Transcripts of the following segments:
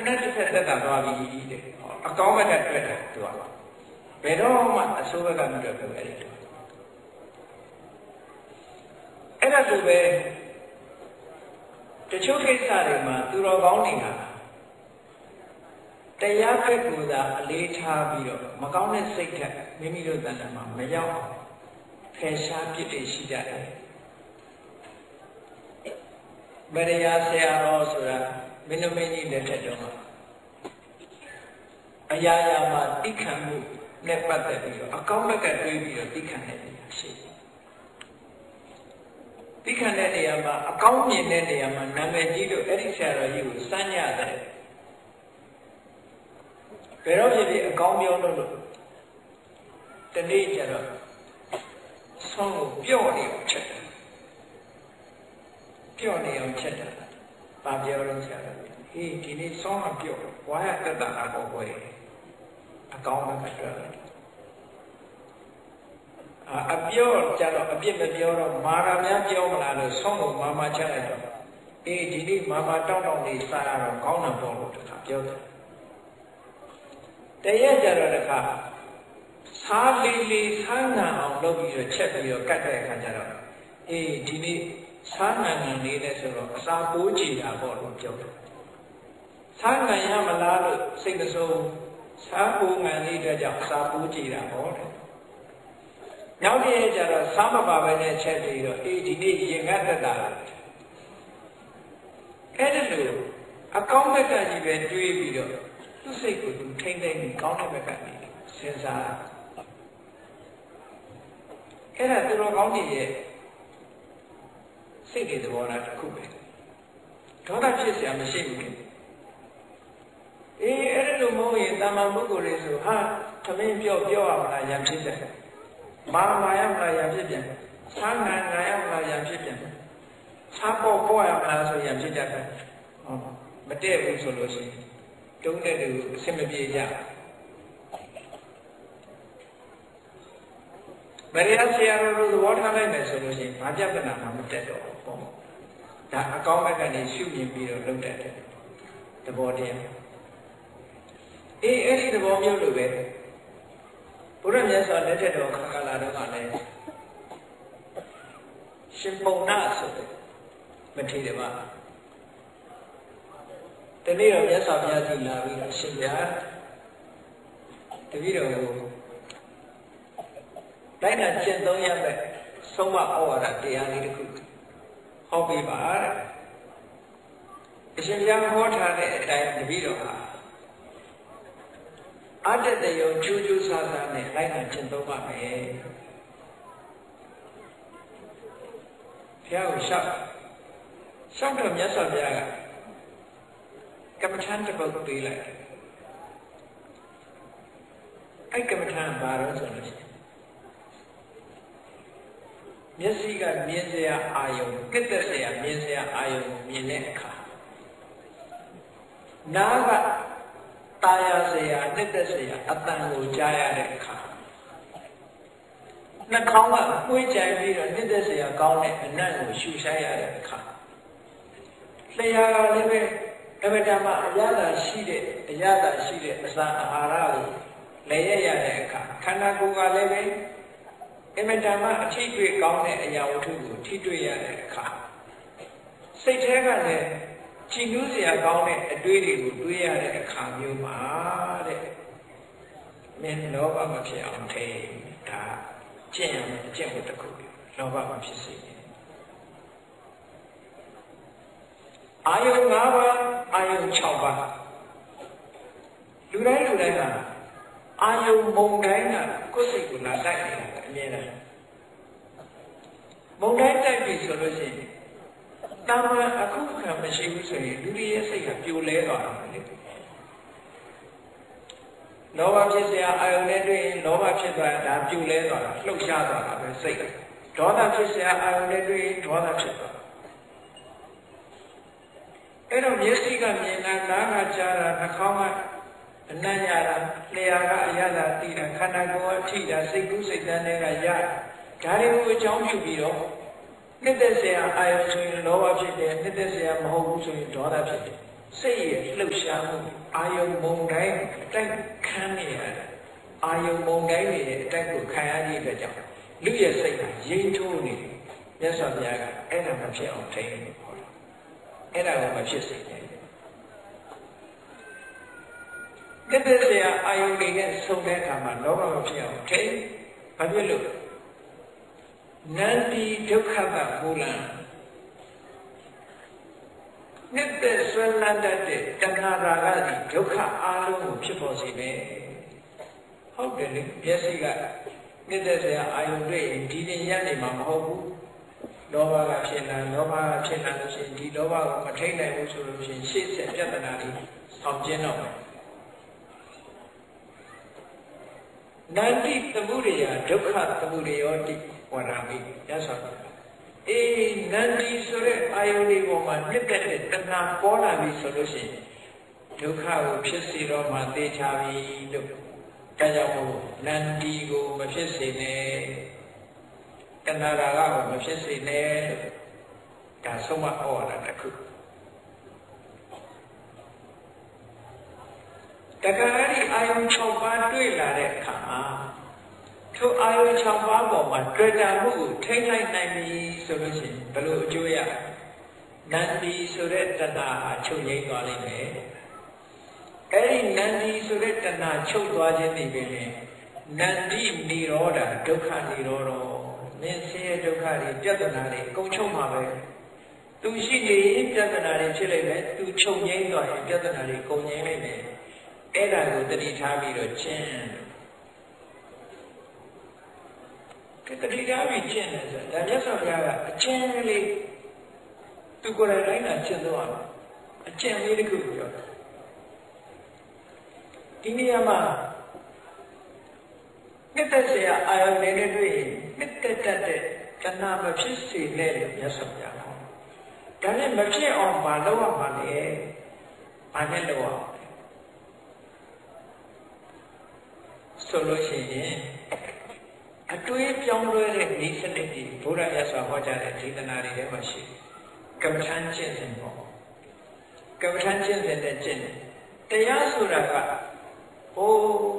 နဲ့တစ်ဆက်သက်တာသွားပြီတဲ့အကောင်းဘက်ကတွေ့တာသူကဘယ်တော့မှအဆိုးဘက်ကမတွေ့ဘူးအဲ့ဒါဆိုပဲတချို့ကိစ္စတွေမှာသူတော်ကောင်းတွေကတရားဘက်ကူသာအလေးထားပြီးတော့မကောင်းတဲ့စိတ်ဓာတ်မိမိတို့တဏ္ဍာမှာမရောက်ဖယ်ရှားပြစ်တွေရှိကြတယ်ဗရယာဆရာတော်ဆိုတာမင်းတို့မင်းကြီးလက်ထက်တော့အရာရာမှာတိခံမှုနဲ့ပတ်သက်ပြီးတော့အကောင်းဘက်ကတွေးပြီးတော့တိခံတဲ့နေရာရှိတယ်တိခံတဲ့နေရာမှာအကောင်းမြင်တဲ့နေရာမှာနာမည်ကြီးလို့အဲ့ဒီဆရာတော်ကြီးကိုစမ်းညတယ်ဘယ်တော့ဖြစ်အကောင်းပြောလို့တနေ့ကျတော့ဆုံးကိုပြော့နေအောင်ချက်တယ်ပြော့နေအောင်ချက်တယ်ဘာပြောလို့ဆရာတော်ဟေးဒီနေ့ဆုံးမပြော့ဝါရတက်တာတော့ဘယ်အကောင်းမှမပြောတယ်အပြောကြတော့အပြစ်မပြောတော့မာရများပြောမလားလို့ဆုံးကိုမာချလိုက်တော့အေးဒီနေ့မာတောင်းလေးစားရတော့ကောင်းတယ်ပေါ့လို့တခါပြောတယ်တရက်ကြတော့တခါစားလေးဆန်းငံအောင်လုပ်ပြီးတော့ချက်ပြီးတော့ကတ်တဲ့အခါကျတော့အေးဒီနေ့စားငံလေးနဲ့ဆိုတော့အစာပိုးကြည်တာပေါ့လို့ပြောတယ်စားငံရမလားလို့စိတ်မဆိုးစားပိုးငံလေးအတွက်ကြောင့်အစာပိုးကြည်တာပေါ့တဲ့နောက်တစ်ရက်ကျတော့စားမပါပဲနဲ့ချက်ပြီးတော့အေးဒီနေ့ရင်ငတ်တတ်တာအဲ့ဒါလို့အကောင်းဘက်ကကြီးပဲတွေးပြီးတော့သူ့စိတ်ကိုသူထိမ့်သိမ့်ပြီးကောင်းတဲ့ဘက်ကနေစဉ်းစားအဲ့ဒါသူတော်ကောင်းတွေရဲ့စိတ်တွေသဘောထားတစ်ခုပဲဒေါသဖြစ်เสียမရှိဘူးအေးအဲ့ဒါလို့မဟုတ်ရင်တာမန်ပုဂ္ဂိုလ်တွေဆိုဟာသမင်းပြောရမလားရံဖြစ်တယ်မာရမလားရံဖြစ်ပြန်ဆန်းငံရမလားရံဖြစ်ပြန်ဆားပေါ်ရမလားဆိုရံဖြစ်တတ်တယ်မတည့်ဘူးဆိုလို့ရှိရင်တုံးတဲ့လူအဆင်မပြေကြဗရယာဆရာတော်တို့သဘောထားလိုက်မယ်ဆိုလို့ရှိရင်ဘာပြဿနာမှမတက်တော့ဘူးပေါ့ဒါအကောင်းဘက်ကနေရှုမြင်ပြီးတော့လုပ်တတ်တယ်သဘောတရားအေးအဲ့ဒီသဘောမျိုးလိုပဲဘုရားမြတ်စွာလက်ထက်တော်ခါကာလတော့ကလည်းရှင်ပုံနာဆိုတဲ့မထေရမတနေ့တော့မြတ်စွာဘုရားကြီးလာပြီးတော့ရှင်ဗျာတပည့်တော်ကိုတိုင်းနာကျင့်သုံးရမယ်ဆုံးမဩဝါဒတရားလေးတစ်ခုဟောပေးပါတဲ့အရှင်ဘုရားဟောထားတဲ့အတိုင်းတပည့်တော်ဟာအတ္တတယောကျူးကျူးဆာဆာနဲ့လိုက်နာကျင့်သုံးပါမယ်ဘုရားကိုရှောက်တော့မြတ်စွာဘုရားကကမ္မထန်တစ်ပုဒ်ပေးလိုက်အဲ့ကမ္မထန်ဘာလို့ဆိုလို့ရှိရင်မျက်စိကမြင်စရာအာယုံကစ်သက်စရာမြင်စရာအာယုံမြင်တဲ့အခါနားကတာယာစရာနှစ်သက်စရာအတန်ကိုကြားရတဲ့အခါနှာခေါင်းကပွေးကြိုင်ပြီးတော့နှစ်သက်စရာကောင်းတဲ့အနံ့ကိုရှူဆိုင်ရတဲ့အခါလျှာကလည်းပဲအမတမအရသာရှိတဲ့အစာအာဟာရကိုလည်းရတဲ့အခါခန္ဓာကိုယ်ကလည်းပဲအမတမအထိတွေ့ကောင်းတဲ့အရာဝတ္ထုကိုထိတွေ့ရတဲ့အခါစိတ်ထဲကလည်းကြည်နူးစရာကောင်းတဲ့အတွေးတွေကိုတွေးရတဲ့အခါမျိုးမှာတဲ့မင်းလောဘမဖြစ်အောင်ထိဒါကျင့်ရမယ်အကျင့်ဝတ်တစ်ခုလောဘမဖြစ်စေနဲ့အာယုံ၅ပါးအာယုံ6ပါးလူတိုင်းကအာယုံမုံတိုင်းကကိုယ်စိတ်ကိုလာတိုက်နေတာအမြဲတမ်းမုံတိုင်းတိုက်ပြီဆိုလို့ရှိရင်တာမန်အခုခံမရှိဘူးဆိုရင်လူတွေရဲ့စိတ်ကပြိုလဲသွားတာလေလောဘဖြစ်စရာအာယုန်နဲ့တွေ့ရင်လောဘဖြစ်သွားတာပြိုလဲသွားတာလှုပ်ရှားသွားတာပဲစိတ်ဒေါသဖြစ်စရာအာယုန်နဲ့တွေ့ရင်ဒေါသဖြစ်သွားတာအဲ့တော့မျက်စိကမြင်တာနားကကြားတာနှာခေါင်းကအနံ့ရတာလျှာကအရသာသိတာခန္ဓာကိုယ်ကထိတာစိတ်ကူးစိတ်တန်းတွေကရဒါတွေကိုအကြောင်းပြုပြီးတော့နှစ်သက်စရာအာယုံဆိုရင်လောဘဖြစ်တယ်နှစ်သက်စရာမဟုတ်ဘူးဆိုရင်ဒေါသဖြစ်တယ်စိတ်ရဲ့လှုပ်ရှားမှုအာယုံမုံတိုင်းတိုက်ခန်းနေရတယ်အာယုံမုံတိုင်းရဲ့အတိုက်ကိုခံရတဲ့အတွက်ကြောင့်လူရဲ့စိတ်ကရိမ့်ထိုးနေတယ်မြတ်စွာဘုရားကအဲ့ဒါမဖြစ်အောင်ထိန်းတယ်ဟောတာအဲ့ဒါကိုမဖြစ်စေနဲ့ကတ္တစရာအာယုန်တွေနဲ့ဆုံးတဲ့အခါမှာလောဘမဖြစ်အောင်ထိန်းဘာဖြစ်လို့နန္ဒီဒုက္ခကမူလံနိတ္တဆွေလန္တတဲ့တဏှာရာဂသည်ဒုက္ခအလုံးကိုဖြစ်ပေါ်စေတယ်ဟုတ်တယ်လေမျက်စိကနိတ္တစရာအာယုန်တွေဒီရင်ရနေမှာမဟုတ်ဘူးလောဘကဖြစ်လာလောဘကဖြစ်လာလို့ရှိရင်ဒီလောဘကိုမထိန်းနိုင်ဘူးဆိုလို့ရှိရင်ရှေ့ဆက်ပြဿနာတွေဆောင်ကျင်းတော့မယ်နန္တိသမုဒယဒုက္ခသမုဒယောတိဝရမိရသော်နန္တိဆိုတဲ့အာယုန်ဒီပေါ်မှာနှစ်သက်တဲ့တဏှာပေါ်လာပြီဆိုလို့ရှိရင်ဒုက္ခကိုဖြစ်စေတော့မှသိချပြီလို့ဒါကြောင့်မို့နန္တိကိုမဖြစ်စေနဲ့တဏှာရာဂကိုမဖြစ်စေနဲ့ဒါဆုံးမဩဝါဒတစ်ခုတခါအဲ့ဒီအာယုံ6ပါးတွေ့လာတဲ့အခါမှာထိုအာယုံ6ပါးပေါ်မှာတွေ့တာမှုကိုထိန်းလိုက်နိုင်ပြီဆိုလို့ရှိရင်ဘယ်လိုအကျိုးရနန္ဒီဆိုတဲ့တဏှာချုပ်ငြိမ်းသွားလိမ့်မယ်အဲ့ဒီနန္ဒီဆိုတဲ့တဏှာချုပ်သွားခြင်းဒီပင်နန္ဒီនិရောဓဒုက္ခនិရောဓမင်းဆင်းရဲဒုက္ခတွေပြဿနာတွေအကုန်ချုပ်မှာပဲသူရှိနေရင်ပြဿနာတွေဖြစ်လိမ့်မယ်သူချုပ်ငြိမ်းသွားရင်ပြဿနာတွေကုန်ငြိမ်းလိမ့်မယ်အဲ့ဒါကိုတတိထားပြီးတော့ကျင့်တတိထားပြီးကျင့်တယ်ဆိုတာဒါမြတ်စွာဘုရားကအကျင့်လေးသူကိုယ်တိုင်တိုင်းတာကျင့်သွားတယ်အကျင့်လေးတစ်ခုပြောတယ်ဒီနေရာမှာနှစ်သက်စရာအာယုန်တွေနဲ့တွေ့ရင်နှစ်သက်တတ်တဲ့ကဏ္ဍမဖြစ်စေနဲ့လို့မြတ်စွာဘုရားဟောဒါနဲ့မဖြစ်အောင်မလုပ်ရမှာလေဘာနဲ့လုပ်အောင်ဆိုလို့ရှိရင်အတွေးပြောင်းလဲတဲ့ဤစနစ်ကြီးဘုရားရသော်ဟောကြားတဲ့ဒေသနာတွေထဲမှာရှိကမ္မထမ်းကျင့်စဉ်ပေါ့ကမ္မထမ်းကျင့်စဉ်နဲ့ကျင့်တယ်တရားဆိုတာကဟို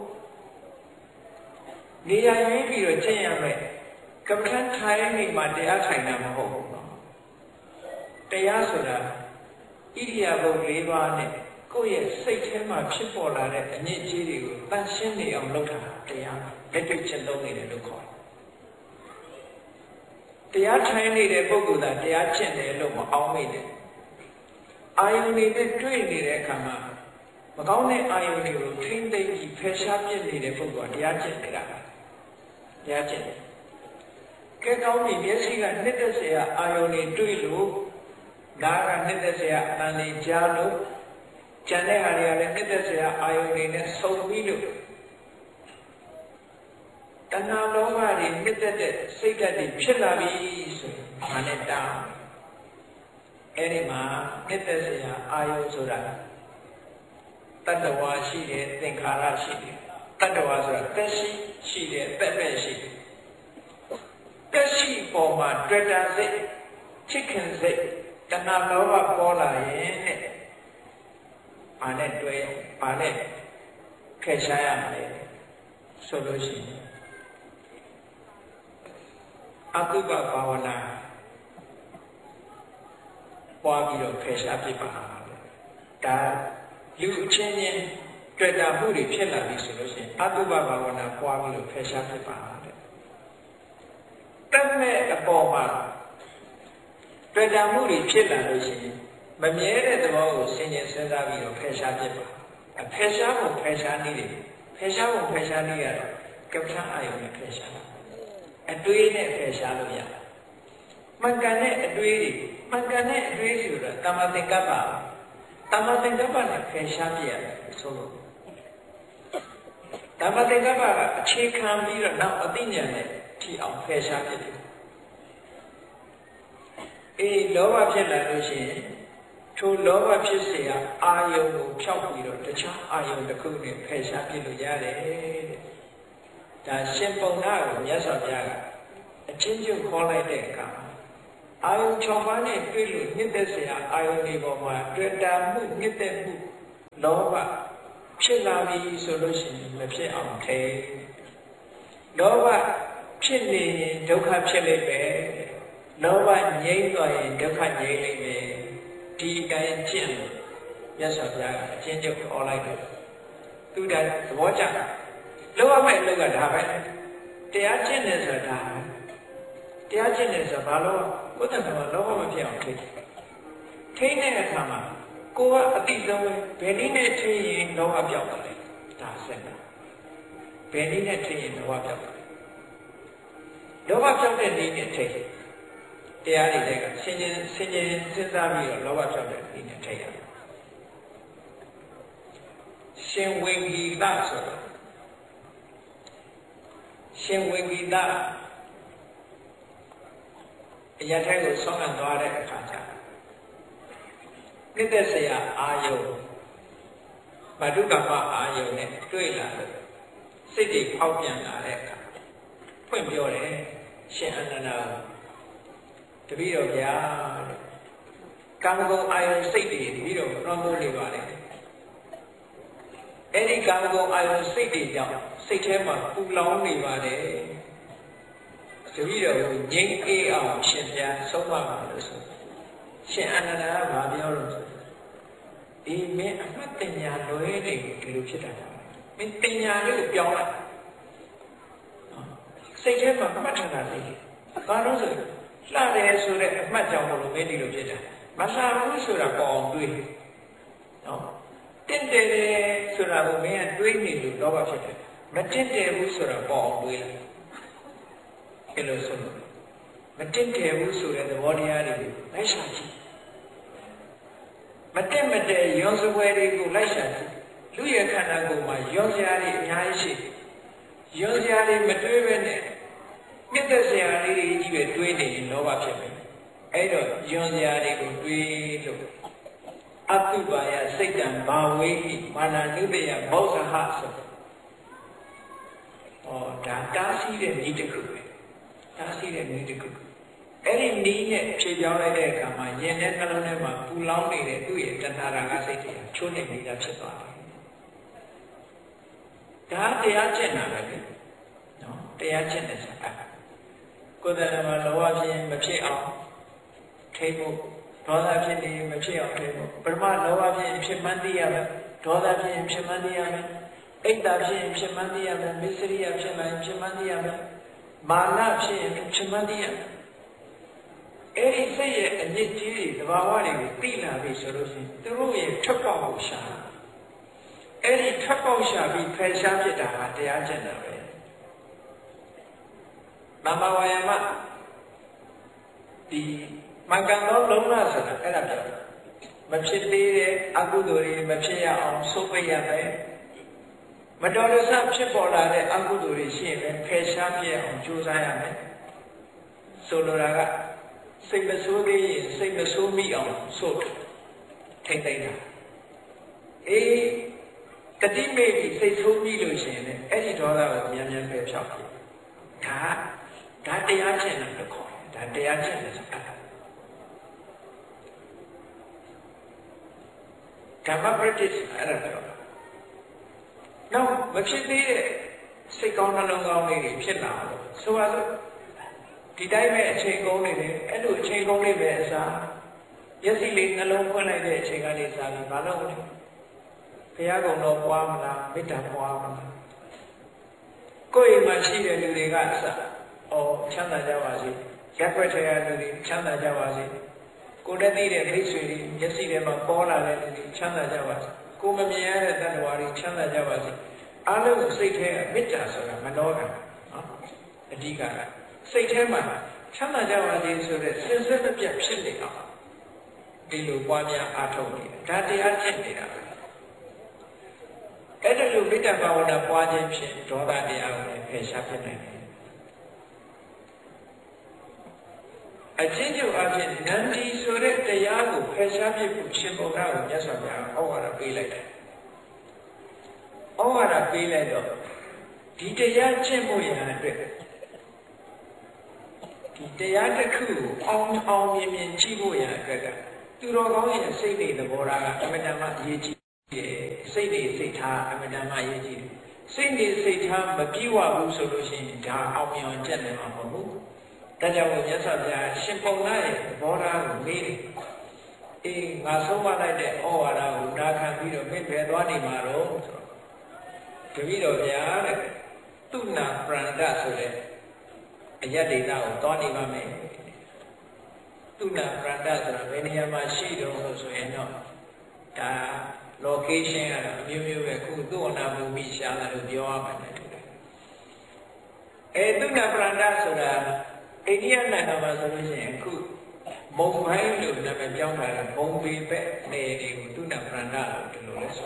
နေရာရင်းပြီးတော့ကျင့်ရမယ်ကမ္မထမ်းထိုင်နေမှာတရားထိုင်တာမဟုတ်ဘူးနော်တရားဆိုတာဣရိယာပုတ်၄ပါးနဲ့ကိုယ့်ရဲ့စိတ်ထဲမှာဖြစ်ပေါ်လာတဲ့အညစ်အကြေးတွေကိုတန်ရှင်းနေအောင်လုပ်တာတရားလက်တွေ့ကျင့်သုံးနေတယ်လို့ခေါ်တယ်တရားထိုင်နေတဲ့ပုဂ္ဂိုလ်ကတရားကျင့်တယ်လို့မအောင်မိတယ်အာယုန်တွေနဲ့တွေ့နေတဲ့အခါမှာမကောင်းတဲ့အာယုန်တွေကိုထိမ့်သိမ့်ပြီးဖယ်ရှားပြစ်နေတဲ့ပုဂ္ဂိုလ်ကတရားကျင့်နေတာတရားကျင့်တယ်ကဲကောင်းပြီမျက်စိကနှစ်သက်စရာအာယုန်တွေတွေ့လို့နားကနှစ်သက်စရာအတန်တွေကြားလို့ကျန်တဲ့ဟာတွေကလည်းနှစ်သက်စရာအာယုန်တွေနဲ့ဆုံပြီးလို့တဏှာလောဘတွေနှစ်သက်တဲ့စိတ်ဓာတ်တွေဖြစ်လာပြီဆိုဘာနဲ့တောင်းအဲ့ဒီမှာနှစ်သက်စရာအာယုန်ဆိုတာတတ္တဝါရှိတယ်သင်္ခါရရှိတယ်တတ္တဝါဆိုတာသက်ရှိတယ်သက်ပဲရှိတယ်သက်ရှိပေါ်မှာတွေ့တာစိတ်ချစ်ခင်စိတ်တဏှာလောဘပေါ်လာရင်ဘာနဲ့တွဲဘာနဲ့ဖယ်ရှားရမလဲဆိုလို့ရှိရင်အတုပဘာဝနာပွားပြီးတော့ဖယ်ရှားပြပါဒါလူချင်းချင်းတွေ့တာမှုတွေဖြစ်လာပြီဆိုလို့ရှိရင်အတုပဘာဝနာပွားပြီးတော့ဖယ်ရှားပြပါတတ်မဲ့အပေါ်မှာတွေ့တာမှုတွေဖြစ်လာလို့ရှိရင်မမြဲတဲ့သဘောကိုစဉ်းကျင်စဉ်းစားပြီးတော့ဖယ်ရှားပြပါဖယ်ရှားဖို့ဖယ်ရှားနည်းတွေဖယ်ရှားဖို့ဖယ်ရှားနည်းရတော့ကပ္ပအာယုန်နဲ့ဖယ်ရှားအတွေးနဲ့ဖယ်ရှားလို့ရတယ်မှန်ကန်တဲ့အတွေးတွေမှန်ကန်တဲ့အတွေးဆိုတာတမ္မာသင်္ကပ္ပတမ္မာသင်္ကပ္ပနဲ့ဖယ်ရှားပြရတယ်ဆိုလို့တမ္မာသင်္ကပ္ပကအခြေခံပြီးတော့နောက်အသိဉာဏ်နဲ့ထီအောင်ဖယ်ရှားပြတယ်လောဘဖြစ်လာလို့ရှိရင်ထိုလောဘဖြစ်เสียအာယုံကိုဖြောက်ပြီးတော့တခြားအာယုံတစ်ခုနဲ့ဖယ်ရှားပြလို့ရတယ်တဲ့ဒါရှင်ပုံနာကိုမြတ်စွာဘုရားကအချင်းချင်းခေါ်လိုက်တဲ့အခါအာယုံ6ပါးနဲ့တွေ့လို့နှစ်သက်စရာအာယုံတွေပေါ်မှာတွေ့တာမှုနှစ်သက်မှုလောဘဖြစ်လာပြီဆိုလို့ရှိရင်မဖြစ်အောင်ထိလောဘဖြစ်နေရင်ဒုက္ခဖြစ်လိမ့်မယ်လောဘငြိမ်းသွားရင်ဒုက္ခငြိမ်းလိမ့်မယ်ဒီအတိုင်းကျင့်လို့မြတ်စွာဘုရားကအချင်းချုပ်ခေါ်လိုက်တယ်သူတည်းသဘောကျတာလောဘမဲ့လောကဒါပဲတရားကျင့်နေဆိုတာတရားကျင့်နေဆိုဘာလို့ကိုယ်တည်းကလောဘမဖြစ်အောင်ထိတဲ့အခါမှာကိုယ်ကအတိဆုံးဘယ်နည်းနဲ့ထိရင်လောဘပြောက်တယ်လဲဒါဆက်တာဘယ်နည်းနဲ့ထိရင်လောဘပြောက်တယ်လောဘပြောက်တဲ့နည်းနဲ့ထိတရားတွေကဆင်ခြင်စဉ်းစားပြီးတော့လောဘပြောက်တဲ့နည်းနဲ့ထိရတယ်ရှင်ဝိဂီတဆိုတာရှင်ဝိဂီတအရာတိုင်းကိုဆောင်းကန်သွားတဲ့အခါကျနှစ်သက်စရာအာယုံဗဒုကမ္မအာယုံနဲ့တွေ့လာလို့စိတ်တွေဖောက်ပြန်လာတဲ့အခါဖွင့်ပြောတယ်ရှင်အနန္ဒာတပည့်တော်ဗျာကာမဂုဏ်အာယုံစိတ်တွေတပည့်တော်လွှမ်းမိုးနေပါလေအဲ့ဒီကာမဂုဏ်အာယုံစိတ်တွေကြောင့်စိတ်ထဲမှာပူလောင်နေပါတယ်တပည့်တော်ကိုငြိမ်းအေးအောင်ရှင်ဘုရားဆုံးမပါလို့ဆိုရှင်အနန္ဒာကဘာပြောလို့ဆိုဒီမင်းအမှတ်တင်ညာလွဲနေဒီလိုဖြစ်တာမင်းတင်ညာလေးကိုပြောင်းလိုက်စိတ်ထဲမှာမှတ်ထားတာလေဘာလို့ဆိုလှတယ်ဆိုတဲ့အမှတ်ကြောင့်မလို့မင်းဒီလိုဖြစ်တာမလှဘူးဆိုတာပေါ်အောင်တွေးနော်တင့်တယ်ဆိုတာကိုမင်းကတွေးနေလို့လောဘဖြစ်တယ်မတင့်တယ်ဘူးဆိုတာပေါ်အောင်တွေးလိုက်အဲ့လိုဆိုမတင့်တယ်ဘူးဆိုတဲ့သဘောတရားတွေကိုလိုက်ရှာကြည့်မတင့်မတဲ့ရောစပွဲတွေကိုလိုက်ရှာကြည့်လူရဲ့ခန္ဓာကိုယ်မှာရောစရာတွေအများကြီးရှိရောစရာတွေမတွေးပဲနဲ့မြတ်တဲ့စရာလေးတွေကြီးပဲတွေးနေရင်လောဘဖြစ်မယ်အဲ့တော့ရောစရာတွေကိုတွေးလို့အတုပါယစိတ်တံဘာဝေဟိမာနနုတယဘောဇဟဆိုဒါတားဆီးတဲ့ဤတစ်ခုပဲတားဆီးတဲ့ဤတစ်ခုအဲ့ဒီနည်းနဲ့ဖြေပြောင်းလိုက်တဲ့အခါမှာယင်တဲ့နှလုံးထဲမှာပူလောင်နေတဲ့သူ့ရဲ့တဏှာရာဂစိတ်တွေချိုးနေနေတာဖြစ်သွားတယ်ဒါတရားကျင့်တာပဲနော်တရားကျင့်တဲ့ဆိုတာကိုယ်တိုင်မှာလောဘဖြစ်မဖြစ်အောင်ထိဖို့ဒေါသဖြစ်နေမဖြစ်အောင်ထိဖို့ပရမလောဘဖြစ်ဖြစ်မှန်းသိရမယ်ဒေါသဖြစ်ဖြစ်မှန်းသိရမယ်အိတ်တာဖြစ်ဖြစ်မှန်းသိရမယ်မစ္စရိယဖြစ်မှန်းသိရမယ်မာနဖြစ်ဖြစ်မှန်းသိရမယ်အဲ့ဒီစိတ်ရဲ့အညစ်အကြေးတွေသဘာဝတွေကိုသိလာပြီဆိုလို့ရှိရင်သူတို့ရဲ့ထွက်ပေါက်ကိုရှာအဲ့ဒီထွက်ပေါက်ရှာပြီးဖယ်ရှားဖြစ်တာဟာတရားကျင့်တာပဲမမဝါယမဒီမကံတော်လုံးလားဆိုတာအဲ့ဒါပြောမဖြစ်သေးတဲ့အကုသိုလ်တွေမဖြစ်ရအောင်စိုးပိတ်ရမယ်မတော်တဆဖြစ်ပေါ်လာတဲ့အကုသိုလ်တွေရှိရင်ဖယ်ရှားပြအောင်ကြိုးစားရမယ်ဆိုလိုတာကစိတ်မဆိုးသေးရင်စိတ်မဆိုးမိအောင်ဆိုထိမ့်သိမ့်တာအေးတတိမေပြီးစိတ်ဆိုးမိလို့ရှိရင်လည်းအဲ့ဒီဒေါသကိုမြန်မြန်ပဲဖြောက်ပြီဒါတရားကျင့်တယ်လို့ခေါ်တယ်ဒါတရားကျင့်တယ်ဆိုတာဓမ္မ practice အဲ့ဒါပြောတာနောက်မဖြစ်သေးတဲ့စိတ်ကောင်းနှလုံးကောင်းလေးတွေဖြစ်လာတော့ဆိုပါစို့ဒီတိုင်းပဲအချိန်ကုန်နေတယ်အဲ့လိုအချိန်ကုန်နေပဲအစားမျက်စိလေးနှလုံးဖွင့်လိုက်တဲ့အချိန်ကနေစားပြီးဘာလို့လဲဘုရားကုံတော်ပွားမလားမေတ္တာပွားမလားကိုယ့်အိမ်မှာရှိတဲ့လူတွေကအစချမ်းသာကြပါစေရက်ွက်ထဲရလူတွေချမ်းသာကြပါစေကိုယ်တည်းသိတဲ့မိတ်ဆွေတွေမျက်စိထဲမှာပေါ်လာတဲ့လူတွေချမ်းသာကြပါစေကိုယ်မမြင်ရတဲ့တဏှာတွေချမ်းသာကြပါစေအားလုံးစိတ်ထဲကမေတ္တာဆိုတာမနောကနော်အဓိကစိတ်ထဲမှာချမ်းသာကြပါစေဆိုတဲ့စင်စစ်မပြတ်ဖြစ်နေအောင်ဒီလိုပွားများအားထုတ်နေတာဒါတရားကျင့်နေတာပဲအဲ့ဒါလိုမေတ္တာဘာဝနာပွားခြင်းဖြင့်ဒေါသတရားကိုဖယ်ရှားပြနိုင်တယ်အချင်းချုပ်အဖြစ်နန္ဒီဆိုတဲ့တရားကိုဖယ်ရှားပြဖို့ရှင်ဘုရားကိုမြတ်စွာဘုရားဩဝါဒပေးလိုက်တယ်ဩဝါဒပေးလိုက်တော့ဒီတရားကျင့်ဖို့ရတဲ့အတွက်ဒီဒီတရားတစ်ခုအောင်မြင်ကြည့်ဖို့ရအတွက်ကသူတော်ကောင်းရဲ့စိတ်တွေသဘောထားကအမှန်တမ်းအရေးကြီးတယ်စိတ်တွေစိတ်ထားအမှန်တမ်းအရေးကြီးတယ်စိတ်တွေစိတ်ထားမပြေဝဘူးဆိုလို့ရှိရင်ဒါအောင်မြင်ချက်နေမှာမဟုတ်ဘူးဒါကြောင့်မြတ်စွာဘုရားရှင်ပုံနာရဲ့သဘောထားကိုမေးတယ်အေးငါဆုံးမလိုက်တဲ့ဩဝါဒကိုနာခံပြီးတော့မင်းဘယ်သွားနေမှာတော့ဆိုတော့တပည့်တော်ဗျာတဲ့သူနာပရန္တဆိုတဲ့အယတ္တိတာကိုသွားနေပါမယ်သူနာပရန္တဆိုတာဘယ်နေရာမှာရှိတော့လို့ဆိုရင်တော့ဒါ location ကတော့အမျိုးမျိုးပဲခုသူ့အနာဘူမိရှာလာလို့ပြောရမှာလေသူနာပရန္တဆိုတာအိန္ဒိယနိုင်ငံမှာဆိုလို့ရှိရင်အခုမုံဘိုင်းလို့နာမည်ပြောင်းထားတာဘုံပေပဲနေတွေကိုသူနာပရန္တလို့ဒီလိုလဲဆို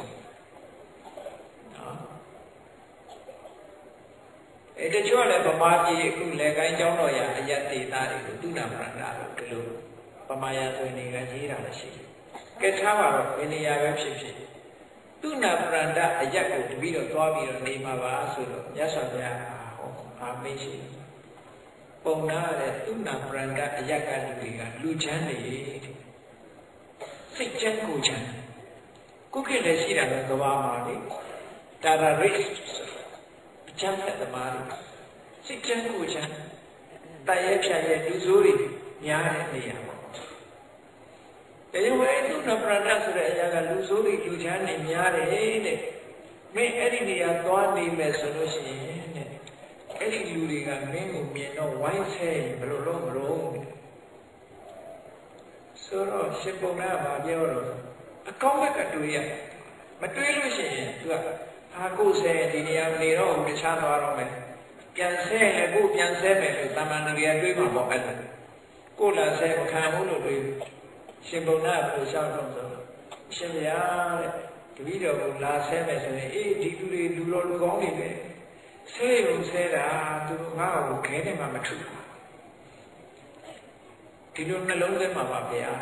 တချို့လည်းဗမာပြည်အခုလေကိုင်းကျောင်းတော်ရအယက်ဒေတာတွေကိုသူနာပရန္တလို့ဒီလိုဗမာရဆိုနေကရေးတာလည်းရှိတယ်။ကဲထားပါတော့ဘယ်နေရာပဲဖြစ်ဖြစ်သူနာပရန္တအယက်ကိုတပည့်တော့သွားပြီးတော့နေမှာပါဆိုတော့မြတ်စွာဘုရားဟောအာမေးရှိပုံနာတဲ့သူနာပရန္တအယက်ကလူတွေကလူချမ်းနေစိတ်ချမ်းကိုချမ်းကိုယ်ကလည်းရှိတာပဲကဘာမှာလေတာရာရစ်ချမ်းတဲ့သမားတွေစိတ်ချမ်းကိုချမ်းတရရဲ့ဖြတ်ရဲ့လူဆိုးတွေများတဲ့နေရာပေါ့တရားဝင်သူနာပရန္တဆိုတဲ့အရာကလူဆိုးတွေလူချမ်းတွေများတယ်တဲ့မင်းအဲ့ဒီနေရာသွားနေမယ်ဆိုလို့ရှိရင်အဲ့ဒီလူတွေကမင်းကိုမြင်တော့ဝိုင်းဆဲဘယ်လိုလုပ်မလို့ဆိုတော့ရှင်ပုံနာကပြောတော့အကောင်းဘက်ကတွေးရမတွေးလို့ရှိရင်သူကအာကိုဆဲဒီနေရာနေတော့တခြားသွားတော့မယ်ပြန်ဆဲလည်းကိုပြန်ဆဲမယ်လို့တာမန်တွေကတွေးမှာပေါ့အဲ့ဒါကိုလာဆဲမခံဘူးလို့တွေးရှင်ပုံနာကိုရှောက်တော့ဆိုရှင်ဗျာတဲ့တပည့်တော်ကိုလာဆဲမယ်ဆိုရင်အေးဒီလူတွေလူတော်လူကောင်းတွေပဲဆဲရုံဆဲတာသူတို့ငါ့ကိုခဲနေမှမထုဒီလိုနှလုံးထဲမှာပါဗျာ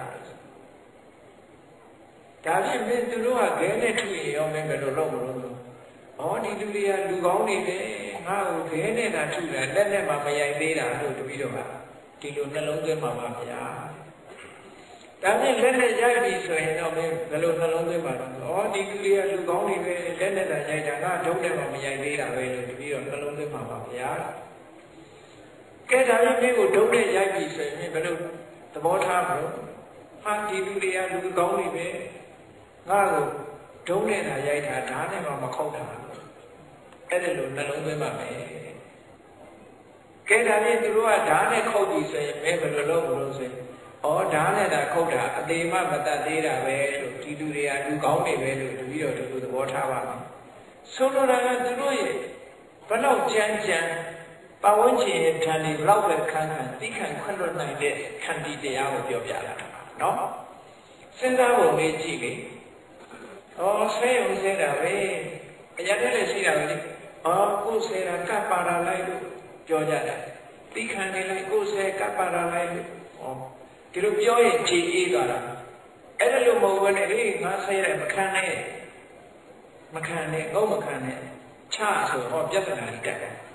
ဒါဖြင့်မင်းသူတို့ကခဲနဲ့ထုရင်ရောမင်းဘယ်လိုလုပ်မလို့ဩဒီလူတွေကလူကောင်းတွေပဲငါ့ကိုခဲနေတာထုတာလက်နဲ့မှမရိုက်သေးတာလို့တပည့်တော်ကဒီလိုနှလုံးထဲမှာပါဗျာဒါဖြင့်လက်နဲ့ရိုက်ပြီဆိုရင်တော့မင်းဘယ်လိုနှလုံးသွင်းပါတော့ဩဒီလူတွေကလူကောင်းတွေပဲလက်နဲ့သာရိုက်တာငါဒုံးနဲ့မှမရိုက်သေးတာပဲလို့တပည့်တော်နှလုံးသွင်းပါပါဗျာကဲဒါဖြင့်မင်းကိုဒုံးနဲ့ရိုက်ပြီဆိုရင်ဘယ်လိုသဘောထားမလို့ဟာဒီလူတွေကလူကောင်းတွေပဲငါ့ကိုဒုံးနဲ့သာရိုက်တာဓာတ်နဲ့မှမခုတ်တာအဲ့ဒါလိုနှလုံးသွင်းပါမယ်ကဲဒါဖြင့်သူတို့ကဓာတ်နဲ့ခုတ်ပြီဆိုရင်မင်းဘယ်လိုလုပ်မလို့ဆိုရင်ဩဓာတ်နဲ့သာခုတ်တာအသေးမှမတတ်သေးတာပဲလို့ဒီလူတွေကလူကောင်းတွေပဲလို့တပည့်တော်တို့သဘောထားပါမယ်ဆိုလိုတာကသူတို့ရဲ့ဘလောက်ကြမ်းကြမ်းပတ်ဝန်းကျင်ရဲ့ဓာတ်တွေဘလောက်ပဲခံခံသိခံခွင့်လွတ်နိုင်တဲ့ခန္တီတရားကိုပြောပြလာတာပါနော်စဉ်းစားဖို့မေးကြည့်လေဩဆဲရုံဆဲတာပဲအရာတည်းလည်းရှိတာပဲလေကိုဆဲတာကပ်ပါလာလိုက်လို့ပြောကြတာသိခံနေလိုက်ကိုဆဲကပ်ပါလာလိုက်လို့ဒီလိုပြောရင်ခြေအေးသွားတာအဲ့ဒါလို့မဟုတ်ဘဲနဲ့ဟေးငါဆဲတယ်မခံနဲ့ငုံမခံနဲ့ချဆိုတော့ပြဿနာကြီးတက်တယ်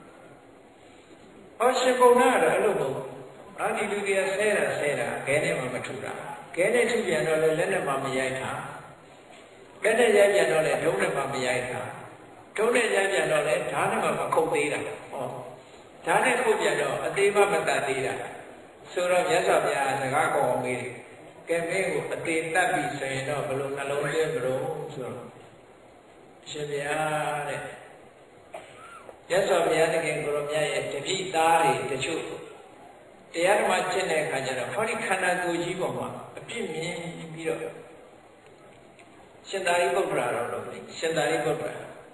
ရှင်ပုံနာကတော့အဲ့လိုမဟုတ်ဒီလူတွေကဆဲတာခဲနဲ့မှမထုတာခဲနဲ့ထုပြန်တော့လည်းလက်နဲ့မှမရိုက်တာလက်နဲ့ရိုက်ပြန်တော့လည်းဒုံးနဲ့မှမရိုက်တာဒုံးနဲ့ရိုက်ပြန်တော့လည်းဓာတ်နဲ့မှမခုတ်သေးတာဓာတ်နဲ့ခုတ်ပြန်တော့အသေးမှမတတ်သေးတာဆိုတော့မြတ်စွာဘုရားစကားကောင်းမေးတယ်ကဲမင်းကိုအသေးတတ်ပြီဆိုရင်တော့ဘယ်လိုနှလုံးသွင်းမလို့ဆိုတော့ရှင်ဘုရားတဲ့မြတ်စွာဘုရားတကယ်ကိုရောမြတ်ရဲ့တပိသားတွေတချို့တရားဓမ္မကျင့်တဲ့အခါကျတော့ခေါဒီခန္ဓာကိုယ်ကြီးပေါ်မှာအပြစ်မြင်ပြီးတော့ရှင်သာရိပုတ္တရာတော်လို့ရှင်သာရိပုတ္တရာ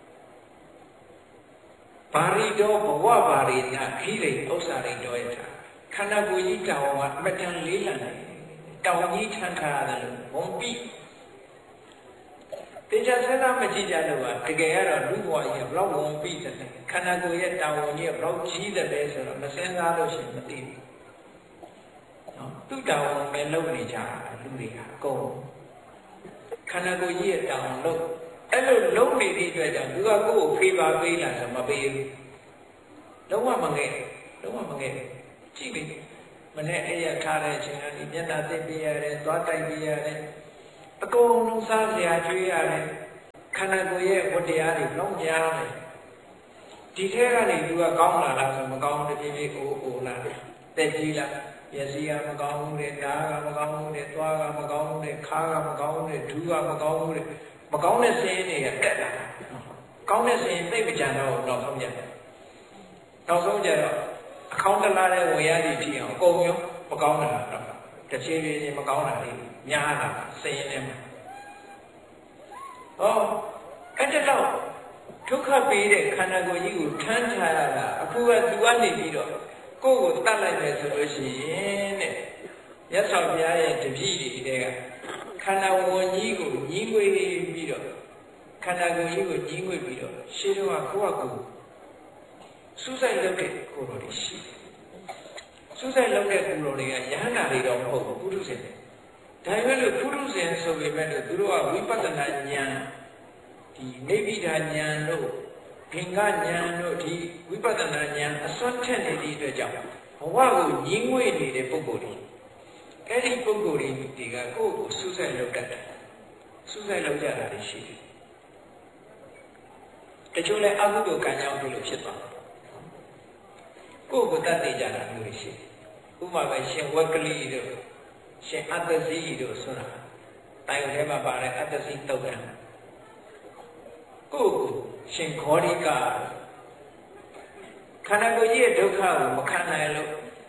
ဘာရိတောဘဝဘာရိနာခိရိဥစ္စာရိတောယထာခန္ဓာကိုယ်ကြီးတောင်ကအမတန်လေးလံတယ်တောင်ကြီးထမ်းထားရတယ်လို့ဘုံပြီးတရားစကားမကြည့်ကြလို့ကတကယ်ကတော့လူဘဝကြီးဘလောက်ဝင်ပြီးတယ်ခန္ဓာကိုယ်ရဲ့တောင်ဝင်ကြီးဘလောက်ကြီးတယ်လဲဆိုတော့မစင်စားလို့ရှိရင်မသိဘူးနော်သူ့တောင်ဝင်ပဲလုပ်နေကြလူတွေကအကုန်ခန္ဓာကိုယ်ကြီးရဲ့တောင်လုပ်အဲ့လိုလုပ်နေတဲ့အတွက်ကြောင့်သူကကိုယ့်ကိုဖေးပါပေးလာဆိုမပေးဘူးလုံးဝမငဲ့ကြည့်လေမနဲ့အဲ့ရထားတဲ့အချိန်ကနေမျက်နှာသိပ်ပြရတယ်သွားတိုက်ပြရတယ်အကုန်လုံးစားစရာကြွေးရတယ်ခန္ဓာကိုယ်ရဲ့ဝတ္တရားတွေလုံးများတယ်ဒီထဲကနေသူကကောင်းလာလားဆိုမကောင်းတဲ့ပြင်းပြင်းအိုလာတက်ကြီးလားမျက်စိကမကောင်းဘူးတဲ့နားကမကောင်းဘူးတဲ့သွားကမကောင်းဘူးတဲ့ခါးကမကောင်းဘူးတဲ့ဒူးကမကောင်းဘူးတဲ့မကောင်းတဲ့စင်းတွေကတက်လာကောင်းတဲ့စင်းသိပ်မကြံတော့နောက်ဆုံးကြတော့အခေါင်းတလားတဲ့ဝေရည်ဖြစ်အောင်အကုန်ရောမကောင်းတာတော့တစ်ချိန်ချင်းမကောင်းတာလေးများလာစင်းနေမှာဟောအဲ့တော့ဒုက္ခပေးတဲ့ခန္ဓာကိုယ်ကြီးကိုထမ်းချရတာအခုကသူကနေပြီးတော့ကိုယ့်ကိုတတ်လိုက်တယ်ဆိုလို့ရှိရင်တဲ့ရသော်ဘုရားရဲ့တပည့်တွေကခန္ဓာဝန်ကြီးကိုညီးငွေပြီးတော့ခန္ဓာကိုယ်ကြီးကိုညီးငွေပြီးတော့ရှင်းတော့ကိုယ့်ကိုစူးစိုက်လုပ်တဲ့ကိုယ်တော်တွေရှိတယ်စူးစိုက်လုပ်တဲ့ကိုယ်တော်တွေကယဟန္တာတွေတော့မဟုတ်ဘူးပုထုဇဉ်တွေဒါပေမဲ့လို့ပုထုဇဉ်ဆိုပေမဲ့လို့သူတို့ကဝိပဿနာဉာဏ်ဒီနေဗိဒာဉာဏ်တို့ဘင်္ဂဉာဏ်တို့ဒီဝိပဿနာဉာဏ်အစွမ်းထက်နေတဲ့အတွက်ကြောင့်ဘဝကိုညှင်းငွေ့နေတဲ့ပုဂ္ဂိုလ်တွေအဲ့ဒီပုဂ္ဂိုလ်တွေကကိုယ့်ကိုစူးစိုက်လုပ်တတ်တယ်စူးစိုက်လုပ်ကြတာရှိတယ်တချို့လည်းအကုသိုလ်ကံကြောင့်ဒီလိုဖြစ်သွားတယ်ကိုယ့်ကိုတတ်သိကြတာမျိုးရှိတယ်ဥပမာပဲရှင်ဝက်ကလေးတို့ရှင်အတ္တဇီတို့ဆိုတာတိုင်ထဲမှာပါတဲ့အတ္တဇီတုတ်တယ်ကိုယ်ရှင်ခောရိကခန္ဓာကိုယ်ကြီးရဲ့ဒုက္ခကိုမခံနိုင်လို့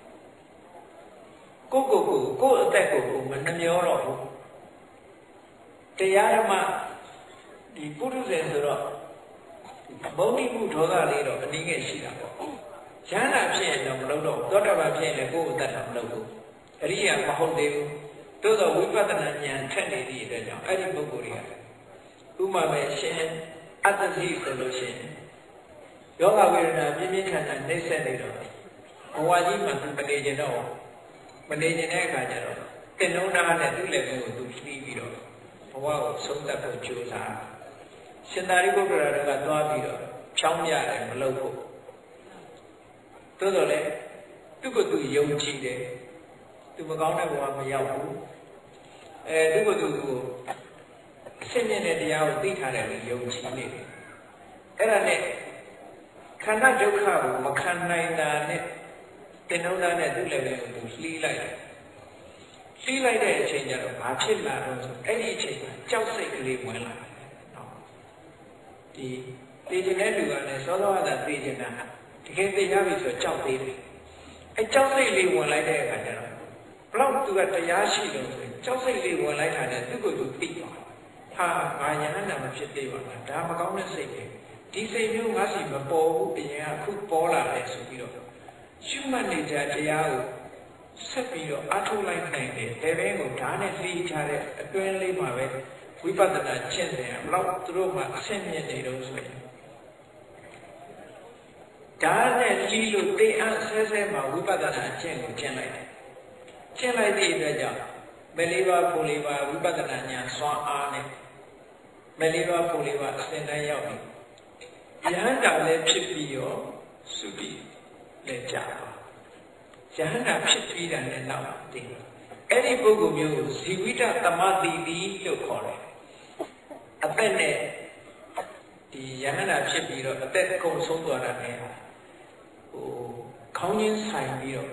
ကိုယ်အသက်ကိုမနှမျောတော့ဘူးတရားဓမ္မဒီပုထုဇဉ်ဆိုတော့ဘုံတိမှုဒေါသလေးတော့အနည်းငယ်ရှိတာပေါ့ရဟန္တာဖြစ်ရင်တော့မလုပ်တော့သောတာပန်ဖြစ်ရင်လည်းကိုယ်အသက်တော့မလုပ်ဘူးအရိယာမဟုတ်သေးဘူးသို့သောဝိပဿနာဉာဏ်ထက်နေသည့်အတွက်ကြောင့်အဲ့ဒီပုဂ္ဂိုလ်တွေကဥပမာပဲရှင်အတ္တဇိဆိုလို့ရှိရင်ယောဂဝေဒနာပြင်းပြင်းထန်ထန်နှိမ့်ဆက်နေတော့ဘဝကြီးမှာသူမနေကျင်တော့မနေကျင်တဲ့အခါကျတော့တင်လုံးသားနဲ့သူ့လက်ကိုသူဖြီးပြီးတော့ဘဝကိုဆုံးသက်ဖို့ကြိုးစားရှင်သာရိပုတ္တရာကသွားပြီးတော့ဖြောင်းပြတယ်မလုပ်ဖို့သို့တော်လည်းသူ့ကိုယ်သူယုံကြည်တယ်သူမကောင်းတဲ့ဘဝမရောက်ဘူးသူ့ကိုယ်သူအစစ်မြင့်တဲ့တရားကိုသိထားတယ်လို့ယုံကြည်နေတယ်အဲ့ဒါနဲ့ခန္ဓာဒုက္ခကိုမခံနိုင်တာနဲ့တင်နှုံးသားနဲ့သူ့လည်းပဲသူလှီးလိုက်တယ်လှီးလိုက်တဲ့အချိန်ကျတော့ဘာဖြစ်လာတော့ဆိုအဲ့ဒီအချိန်မှာကြောက်စိတ်ကလေးဝင်လာတယ်နော်ဒီသိကျင်တဲ့လူကလည်းစောစောကသိကျင်တာတကယ်သိရပြီဆိုကြောက်သေးတယ်အဲ့ကြောက်စိတ်လေးဝင်လိုက်တဲ့အခါကျတော့ဘလောက်သူကတရားရှိလို့ဆိုကြောက်စိတ်လေးဝင်လိုက်တာနဲ့သူ့ကိုယ်သူသိသွားဟာငါယဟန္တာမဖြစ်သေးပါလားဒါမကောင်းတဲ့စိတ်ပဲဒီစိတ်မျိုးငါစီမပေါ်ဘူးအရင်ကအခုပေါ်လာတယ်ဆိုပြီးတော့ရှုမှတ်နေကြတရားကိုဆက်ပြီးတော့အထုတ်လိုက်နိုင်တယ်ဘယ်ဘဲကိုဓာတ်နဲ့လှီးချတဲ့အတွင်းလေးမှာပဲဝိပဿနာကျင့်တယ်ဘလောက်သူတို့မှအဆင့်မြင့်နေတော့ဆိုရင်ဓာတ်နဲ့လှီးလို့သိအားဆဲဆဲမှာဝိပဿနာကျင့်ကိုကျင့်လိုက်တယ်ကျင့်လိုက်တဲ့အတွက်ကြောင့်မလေးပါဖို့လေးပါဝိပဿနာဉာဏ်စွမ်းအားနဲ့မလေးပါဖို့လေးပါအစဉ်တိုင်းရောက်ပြီယဟန္တာလည်းဖြစ်ပြီးရောသုတိလည်းကြာပါယဟန္တာဖြစ်ပြီးတာနဲ့နောက်သိအဲ့ဒီပုဂ္ဂိုလ်မျိုးကိုဇီဝိတသမတိတိလို့ခေါ်တယ်အသက်နဲ့ဒီယဟန္တာဖြစ်ပြီးတော့အသက်ကုန်ဆုံးသွားတာနဲ့ခေါင်းချင်းဆိုင်ပြီးတော့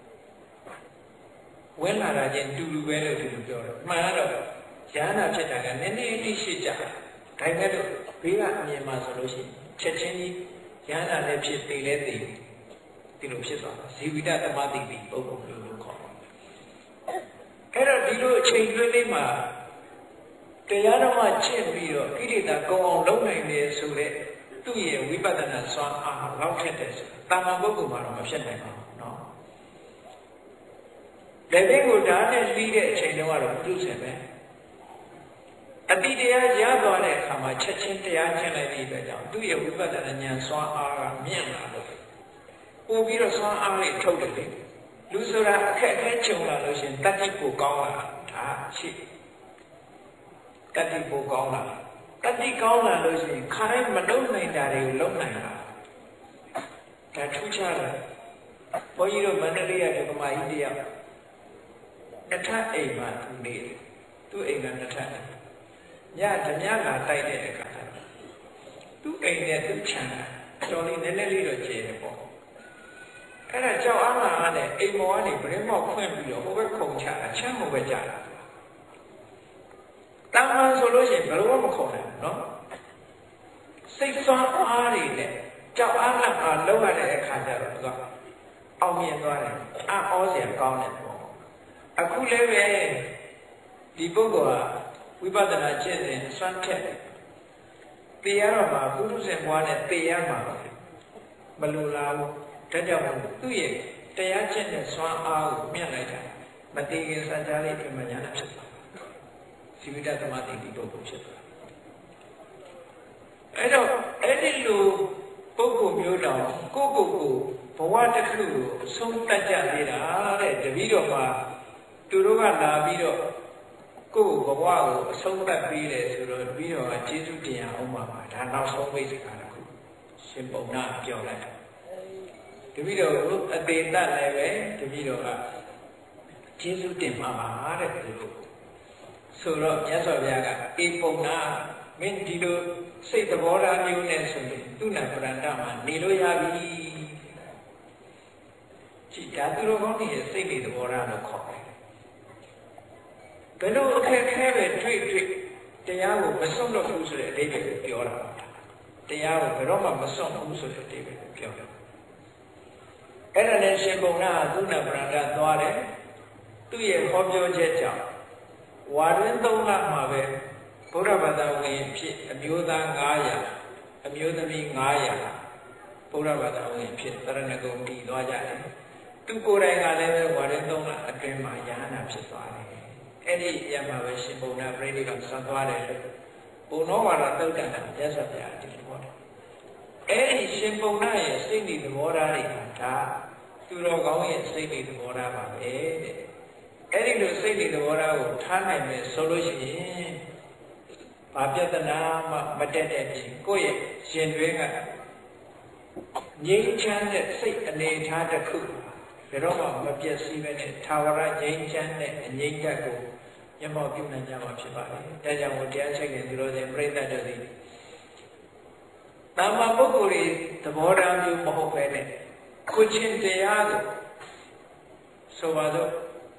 ဝဲလာတာချင်းတူတူပဲလို့သူပြောတယ်မှန်တော့ယဟန္တာဖြစ်တာကနည်းနည်းလေးရှိကြဒါပေမဲ့လို့ဘေးကအမြင်မှာဆိုလို့ရှိရင်ချက်ချင်းကြီးယဟန္တာလည်းဖြစ်သေးလဲသေးဒီလိုဖြစ်သွားတာဇီဝိတသမတိတိပုဂ္ဂိုလ်လို့ခေါ်တယ်အဲ့တော့ဒီလိုအချိန်တွင်းလေးမှာတရားဓမ္မကျင့်ပြီးတော့ကိလေသာကုန်အောင်လုပ်နိုင်တယ်ဆိုတဲ့သူ့ရဲ့ဝိပဿနာစွမ်းအားလောက်ထက်တယ်ဆိုတာတာမန်ပုဂ္ဂိုလ်မှာတော့မဖြစ်နိုင်ပါဘူးเนาะလက်ဘက်ကိုဓာတ်နဲ့လှီးတဲ့အချိန်တုန်းကတော့ပုထုဇဉ်ပဲအတိတရားရသွားတဲ့အခါမှာချက်ချင်းတရားကျင့်လိုက်တဲ့အတွက်ကြောင့်သူ့ရဲ့ဝိပဿနာဉာဏ်စွမ်းအားကမြင့်လာလို့ပို့ပြီးတော့စွမ်းအားလေးထုတ်တယ်လေလူဆိုတာအခက်အခဲကြုံလာလို့ရှိရင်တတိပိုကောင်းလာဒါရှိတတိပိုကောင်းလာတတိကောင်းလာလို့ရှိရင်ခါတိုင်းမလုပ်နိုင်တာတွေကိုလုပ်နိုင်တာဒါထူးခြားတယ်ဘုန်းကြီးတို့မန္တလေးကဒကမာကြီးတယောက်တစ်ထပ်အိမ်မှာသူနေတယ်သူ့အိမ်ကတစ်ထပ်ညဓမြလာတိုက်တဲ့အခါသူ့အိမ်နဲ့သူ့ခြံတော်လေးနည်းနည်းလေးတော့ကျဲတယ်ပေါ့အဲ့ဒါကြောက်အားမှာနဲ့အိမ်ပေါ်ကနေဗရင်းမောက်ဖွင့်ပြီးတော့ဟိုဘက်ခုံချတာချမ်းဟိုဘက်ကြတာတမန်ဆိုလို့ရှိရင်ဘယ်လိုမှမခုံနိုင်ဘူးနော်စိတ်ဆွမ်းအားတွေနဲ့ကြောက်အားနဲ့အားလုံးရတဲ့အခါကျတော့သူကအောင်မြင်သွားတယ်အောစရာကောင်းတယ်ပေါ့အခုလည်းပဲဒီပုဂ္ဂိုလ်ကဝိပဿနာကျင့်စဉ်ဆွမ်းထက်တေရတော့မှာပုရုဇဉ်ဘွားနဲ့တေရမှာမလိုလားဘူးဒါကြောင့်သူ့ရဲ့တရားကျင့်တဲ့ဆွမ်းအားကိုမြင့်လိုက်တာမတည်ခင်စံကြားလေးပြမညာနဲ့ဖြစ်သွားဇီဝိတသမာဓိဒီပုဂ္ဂိုလ်ဖြစ်သွားအဲ့တော့အဲ့ဒီလိုပုဂ္ဂိုလ်မျိုးတောင်ကိုယ့်ကိုယ်ကိုဘဝတစ်ခုကိုအဆုံးတတ်ကြသေးတာတဲ့တပည့်တော်မှာသူတို့ကလာပြီးတော့ကိုယ့်ဘဝကိုအဆုံးတတ်ပြီးတယ်ဆိုတော့တပည့်တော်ကကျေးဇူးတင်အောင်ပါဒါနောက်ဆုံးမိတ်စကားတစ်ခုရှင်ပုံနာပြောလိုက်တပည့်တော်ကိုအသေးတတ်လည်းပဲတပည့်တော်ကကျေးဇူးတင်ပါပါတဲ့သူတို့ဆိုတော့မြတ်စွာဘုရားကအေပုံနာမင်းဒီလိုစိတ်သဘောထားမျိုးနဲ့ဆိုရင်သူ့နာပရန္တမှာနေလို့ရပြီကြည်ဒါသူတော်ကောင်းတွေရဲ့စိတ်တွေသဘောထားလို့ခေါ်တယ်ဘယ်လိုအခက်ခဲပဲတွေ့တရားကိုမစွန့်လို့ဘူးဆိုတဲ့အဓိပ္ပာယ်ကိုပြောတာတရားကိုဘယ်တော့မှမစွန့်ဘူးဆိုတဲ့အဓိပ္ပာယ်ကိုပြောတာအဲ့ဒါနဲ့ရှင်ပုံနာသူ့နာပရန္တသွားတယ်သူ့ရဲ့ဟောပြောချက်ကြောင့်ဝါတွင်3လမှာပဲဘုရားဘာသာဝင်ဖြစ်အမျိုးသား900အမျိုးသမီး900ဘုရားဘာသာဝင်ဖြစ်သရဏဂုံတည်သွားကြတယ်သူကိုယ်တိုင်ကလည်းဝါတွင်3လအတွင်းမှာယ ahanan ဖြစ်သွားတယ်အဲ့ဒီရမှာပဲရှင်ဘုံနာပြိဋိကဆံသွားတယ်ဘုံတော်ဝါဒသုတ်တန်တာရသော်ပြဒီလိုပေါ့အဲ့ဒီရှင်ဘုံနာရဲ့စိတ်ဓာတ်သဘောထားတွေကဒါသူတော်ကောင်းရဲ့စိတ်ဓာတ်သဘောထားပါပဲတဲ့အဲ့ဒီလိုစိတ်ဓာတ်သဘောထားကိုထားနိုင်မယ်ဆိုလို့ရှိရင်ဘာပြဿနာမှမတက်တဲ့ပြင်ကိုယ့်ရဲ့ရှင်တွင်းကငြိမ်းချမ်းတဲ့စိတ်အနေထားတစ်ခုဘယ်တော့မှမပြည့်စည်ပဲနဲ့သာဝရငြိမ်းချမ်းတဲ့အငြိမ့်သက်ကိုမျက်မှောက်ပြုနိုင်ကြမှာဖြစ်ပါတယ်။ဒါကြောင့်တရားချက်ခင်သူတော်စင်ပြိဿတ်တို့သည်တာမန်ပုဂ္ဂိုလ်တွေသဘောထားမျိုးမဟုတ်ပဲနဲ့ကိုချင်းတရားကိုဆိုပါတော့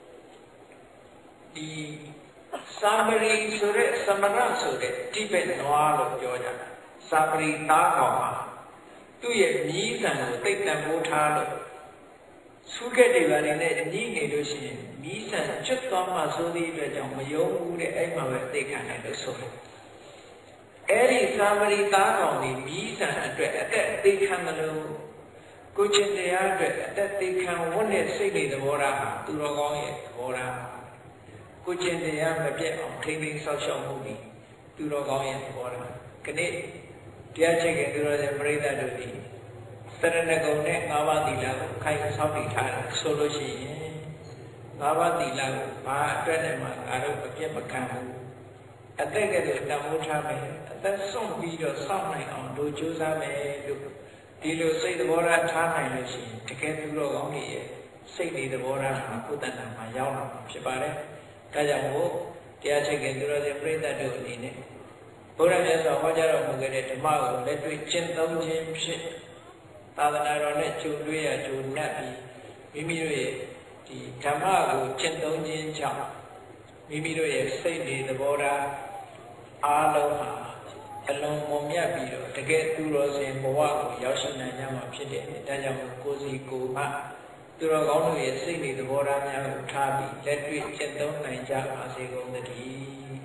ဒီစာပရိဆိုတဲ့သမဏဆိုတဲ့တိဘက်နွားလို့ပြောကြတာစာပရိသားကောင်မှာသူ့ရဲ့မြည်ဆံကိုတိတ်တန်ဖိုးထားလို့သုခက်တွေပါနဲ့အနည်းနေလို့ရှိရင်မြည်ဆံကျွတ်သွားမှဆိုသည့်အတွက်ကြောင့်မယုံဘူးတဲ့အဲ့မှာပဲသိခံတယ်လို့ဆိုတယ်အဲ့ဒီစာပရိသားကောင်ဒီမြည်ဆံအတွက်အသက်သိခံမလို့ကိုချင်းတရားအတွက်အသက်သိခံဝတ်တဲ့စိတ်တွေသဘောထားဟာသူတော်ကောင်းရဲ့သဘောထားကိုကျင့်တရားမပြတ်အောင်ထိမ့်သိမ်းဆောက်ရှောက်မှုဒီသူတော်ကောင်းရဲ့သဘောထားခဏတရားချက်ကသူတော်ရဲ့ပြိဿတ်တို့ဒီသရဏဂုံနဲ့၅ပါးသီလကိုခိုင်ဆောက်တည်ထားတာဆိုလို့ရှိရင်၅ပါးသီလကိုဘာအတွက်နဲ့မှငါတို့အပြတ်မခံဘူးအသက်ကလေးတန်ဖိုးထားမယ်အသက်ဆုံးပြီးတော့စောင့်နိုင်အောင်တို့ကြိုးစားမယ်လို့ဒီလိုစိတ်သဘောထားထားနိုင်လို့ရှိရင်တကယ်သူတော်ကောင်းတွေရဲ့စိတ်တွေသဘောထားဟာကိုယ်တဏ္ဍာမှာရောက်လာမှာဖြစ်ပါတယ်ဒါကြောင့်မို့တရားချက်ခင်သူတော်စင်ပြိဿတ်တို့အနေနဲ့ဘုရားမြတ်စွာဟောကြားတော်မူခဲ့တဲ့ဓမ္မကိုလက်တွေ့ကျင့်သုံးခြင်းဖြင့်သာသနာတော်နဲ့ကြုံတွေ့ရကြုံနှက်ပြီးမိမိတို့ရဲ့ဒီဓမ္မကိုကျင့်သုံးခြင်းကြောင့်မိမိတို့ရဲ့စိတ်တွေသဘောထားအားလုံးဟာအလုံးမမြတ်ပြီးတော့တကယ်သူတော်စင်ဘဝကိုရောက်ရှိနိုင်ကြမှာဖြစ်တယ်ဒါကြောင့်ကိုယ်စီကိုယ်မှသူတော်ကောင်းတို့ရဲ့စိတ်တွေသဘောထားများကိုထားပြီးလက်တွေ့ကျင့်သုံးနိုင်ကြပါစေကုန်သတည်း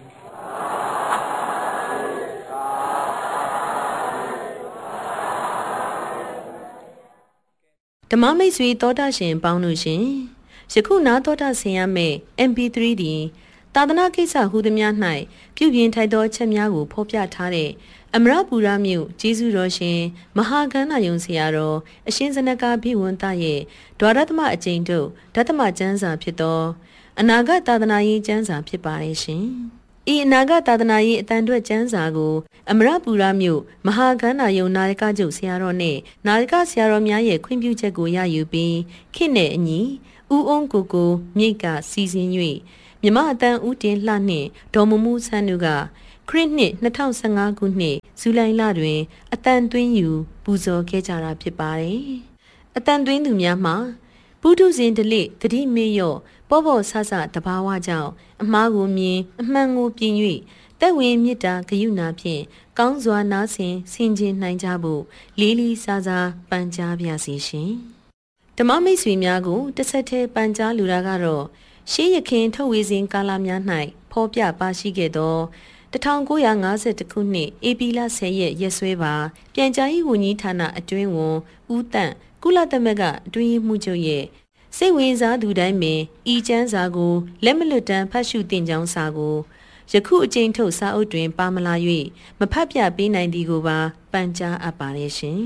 ဓမ္မမိတ်ဆွေသောတာရှင်ပေါင်းတို့ရှင်ယခုနာသောတာဆင်ရမယ့် MP3 သည်သာသနာကိစ္စဟူသည်များ၌ပြုပြင်ထိုက်သောချက်များကိုဖော်ပြထားတဲ့အမရပူရမြို့ကျေးဇူးတော်ရှင်မဟာကန္နာယုံဆရာတော်အရှင်ဇနကဘိဝန္တရဲ့ဒွါရသမအကျဉ်တို့ဓတ္တမကျမ်းစာဖြစ်သောအနာဂတ်သာသနာရေးကျမ်းစာဖြစ်ပါတယ်ရှင်။ဤအနာဂတ်သာသနာရေးအတန်အတွက်ကျမ်းစာကိုအမရပူရမြို့မဟာကန္နာယုံနာယကကျုပ်ဆရာတော်နှင့်နာယကဆရာတော်များရဲ့ခွင့်ပြုချက်ကိုရယူပြီးခေတ်နဲ့အညီဦးအုံးကိုမြိတ်ကစီစဉ်၍မြမအတန်ဦးတင်လှနှင့်ဒေါ်မမှုဆန်းတို့ကခရစ်နှစ်2015ခုနှစ်ဇူလိုင်လတွင်အတန်သွင်းယူပူဇော်ခဲ့ကြတာဖြစ်ပါတယ်။အတန်သွင်းသူများမှာပုထုဇဉ်ဓလေ့တတိမေရော့ပေါ့ဆဆတဘာဝကြောင့်အမှားကိုမြင်အမှန်ကိုပြင်၍တက်ဝင်မြစ်တာဂယုဏဖြင့်ကောင်းစွာနားဆင်ဆင်ခြင်နိုင်ကြဖို့လေးလေးစားစားပန်ကြားပါစီရှင်ဓမ္မမိတ်ဆွေများကိုတစ်ဆက်တည်းပန်ကြားလိုတာကတော့ရှေးရခင်ထုတ်ဝေစဉ်ကာလများ၌ဖော်ပြပါရှိခဲ့သော1950ခုနှစ်ဧပြီလ10ရက်ရက်စွဲပါပြန်ကြားရေးဝန်ကြီးဌာနအတွင်းဝန်ဦးတန့်ကုလသမဂ္ဂအတွင်းရေးမှူးချုပ်ရဲ့စိတ်ဝင်စားသူတိုင်းပင်ဤကျမ်းစာကိုလက်မလွတ်တမ်းဖတ်ရှုသင်ကြောင်းစာကိုယခုအကျဉ်းထုတ်စာအုပ်တွင်ပါမလာ၍မဖတ်ပြပေးနိုင်သည်ကိုပါပန်ကြားအပ်ပါရဲ့ရှင်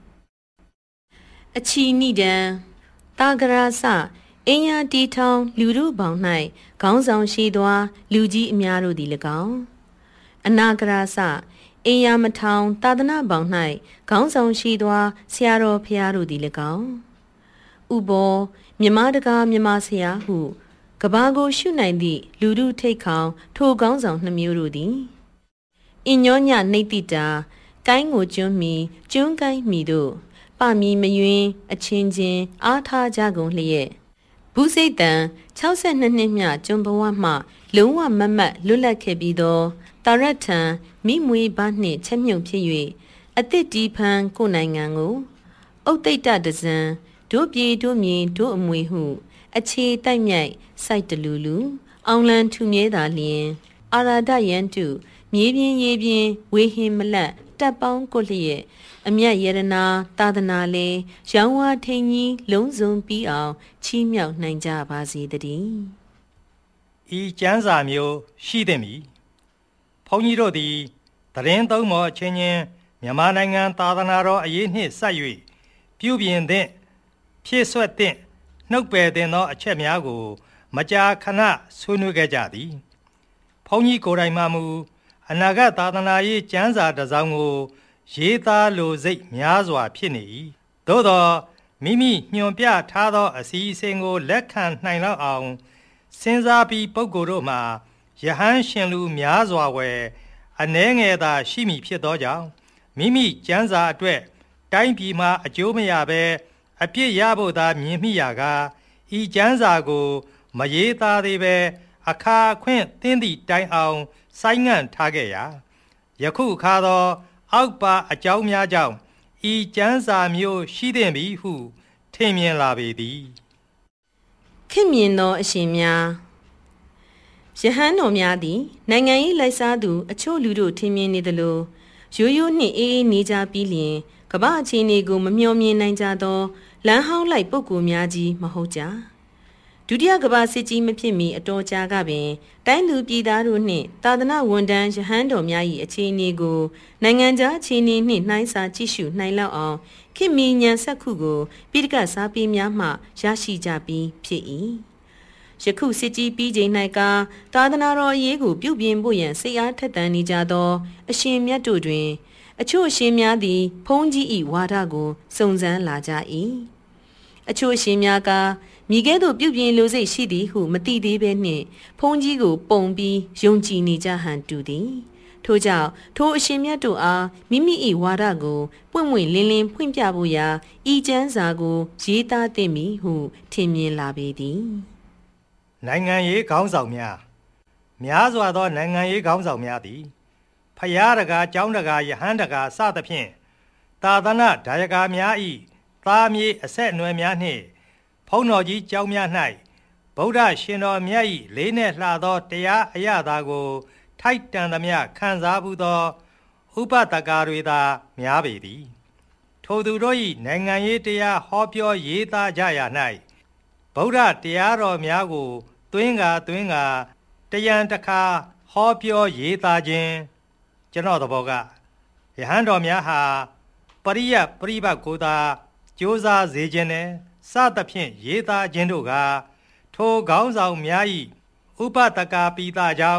အချီနိဒံတာဂရာစအင်ယာတီထောင်လူတို့ပေါင်း၌ခေါင်းဆောင်ရှိသောလူကြီးအများတို့သည်၎င်းအနာဂရာစအင်ယာမထောင်သာသနာပေါင်း၌ခေါင်းဆောင်ရှိသောဆရာတော်ဖျားတို့သည်၎င်းဥဘောမြမတကားမြမဆရာဟုကဘာကိုရှုနိုင်သည့်လူတို့ထိတ်ခေါင်ထိုခေါင်းဆောင်နှမျိုးတို့သည်အညောညနေတိတာကိုင်းကိုကျွန်းမီကျွန်းကိုင်းမီတို့ပမီမယွင်းအချင်းချင်းအားထားကြကုန်လျက်ဘူးစိတ်တန်62နှစ်မြကျွန်းဘဝမှလုံးဝမမတ်လွတ်လပ်ခဲ့ပြီးသောတာရထံမိမွေဘနှင့်ချက်မြုပ်ဖြစ်၍အသစ်တီးဖန်ကိုနိုင်ငံကိုအုတ်တိတ်တတဇံတို့ပြေတို့မြင်တို့အမွေဟုအခြေတိုက်မြိုက်စိုက်တလူလူအောင်လန်ထူမြဲသာလျင်အာရာဒယန်တုမြေပြင်းရေပြင်းဝေဟင်မလတ်တပ်ပေါင်းကိုလျက်အမြတ်ယရနာသာသနာလေရောင်းဝါထိန်ကြီးလုံးစုံပြီးအောင်ချီးမြှောက်နိုင်ကြပါစေတည်းဤကျမ်းစာမျိုးရှိသည်မည်ဘုန်းကြီးတို့သည်သတင်းသုံးမော်ချင်းချင်းမြန်မာနိုင်ငံသာသနာတော်အရေးနှင့်ဆက်၍ပြုပြင်သည့်ဖြည့်ဆွက်သည့်နှုတ်ပယ်တင်သောအချက်များကိုမကြာခဏဆွေးနွေးခဲ့ကြသည်ဘုန်းကြီးကိုယ်တိုင်မှမူအနာဂတ်သာသနာရေးကျမ်းစာတစ်စောင်ကိုရေးသားလိုစိတ်များစွာဖြစ်နေ၏သို့သောမိမိညွှန်ပြထားသောအစီအစဉ်ကိုလက်ခံနိုင်လောက်အောင်စဉ်းစားပြီးပုဂ္ဂိုလ်တို့မှာယဟန်ရှင်လူများစွာဝယ်အနှဲငယ်သာရှိမည်ဖြစ်သောကြောင့်မိမိကျမ်းစာအတွက်တိုင်းပြည်မှာအကျိုးမရဘဲအပြစ်ရဖို့သာမြင်မိရာကဤကျမ်းစာကိုမရေးသားသေးပဲအခါခွင့်သင်သည့်တိုင်အောင်ဆိုင်းငံ့ထားခဲ့ရာယခုအခါသောအောက်ပါအကြောင်းများကြောင့်ဤကျမ်းစာမျိုးရှိသင့်ပြီဟုထင်မြင်လာပေသည်ခင်မြင်သောအရှင်များယဟန်တော်များသည်နိုင်ငံရေးလိုက်စားသူအချို့လူတို့ထင်မြင်နေသလိုရိုးရိုးနှင့်အေးအေးနေကြပြီးလျင်ကမ္ဘာအခြေအနေကိုမမျှော်မြင်နိုင်ကြသောလမ်းဟောင်းလိုက်ပုဂ္ဂိုလ်များကြီးမဟုတ်ကြဒုတိယကမ္ဘာစစ်ကြီးမဖြစ်မီအတော်ကြာကပင်တိုင်းလူပြည်သားတို့နှင့်သာသနာဝန်ထမ်းယဟန်တော်များ၏အခြေအနေကိုနိုင်ငံခြားအခြေအနေနှင့်နှိုင်းစာကြည့်ရှုနိုင်လောက်အောင်ခေတ်မီဉာဏ်ဆက်ခုကိုပိဋကစာပေများမှရရှိကြပြီးဖြစ်၏ယခုစစ်ကြီးပြီးချိန်၌ကသာသနာတော်အရေးကိုပြုပြင်ဖို့ရန်စိတ်အားထက်သန်နေကြသောအရှင်မြတ်တို့တွင်အချို့အရှင်များသည်ဘုန်းကြီး၏ဝါဒကိုစုံစမ်းလာကြ၏အချို့အရှင်များကမိကဲ့သို့ပြုပြင်လိုစိတ်ရှိသည်ဟုမသိသေးဘဲနှင့်ဘုန်းကြီးကိုပုံပြီးယုံကြည်နေကြဟန်တူသည်ထို့ကြောင့်ထိုအရှင်မြတ်တို့အားမိမိ၏ဝါဒကိုပွင့်ပွင့်လင်းလင်းဖွင့်ပြဖို့ရာဤကျမ်းစာကိုရေးသားသင့်မည်ဟုထင်မြင်လာပေသည်နိုင်ငံရေးခေါင်းဆောင်များစွာသောနိုင်ငံရေးခေါင်းဆောင်များသည်ဖယားတကာကျောင်းတကာယဟန်တကာစသဖြင့်သာသနာဒါယကာများ၏သားမြေအဆက်အနွယ်များနှင့်ဘုန်းတော်ကြီးကျောင်းများ၌ဗုဒ္ဓရှင်တော်မြတ်၏လေးနှင့်လှသောတရားအရာသာကိုထိုက်တန်သမျှခံစားမှုသောဥပဒကာတွေသာများပေသည်ထိုသူတို့၏နိုင်ငံရေးတရားဟောပြောရေးသားကြရာ၌ဗုဒ္ဓတရားတော်များကိုသွင်းကာတယံတခါဟောပြောရေးသားခြင်းကျွန်တော်သဘောကယဟန်တော်များဟာပရိယပရိပတ်ကိုသာကြိုးစားစေခြင်းနဲ့စသဖြင့်ရေးသားခြင်းတို့ကထိုခေါင်းဆောင်များ၏ဥပဒကာပိသကြောင့်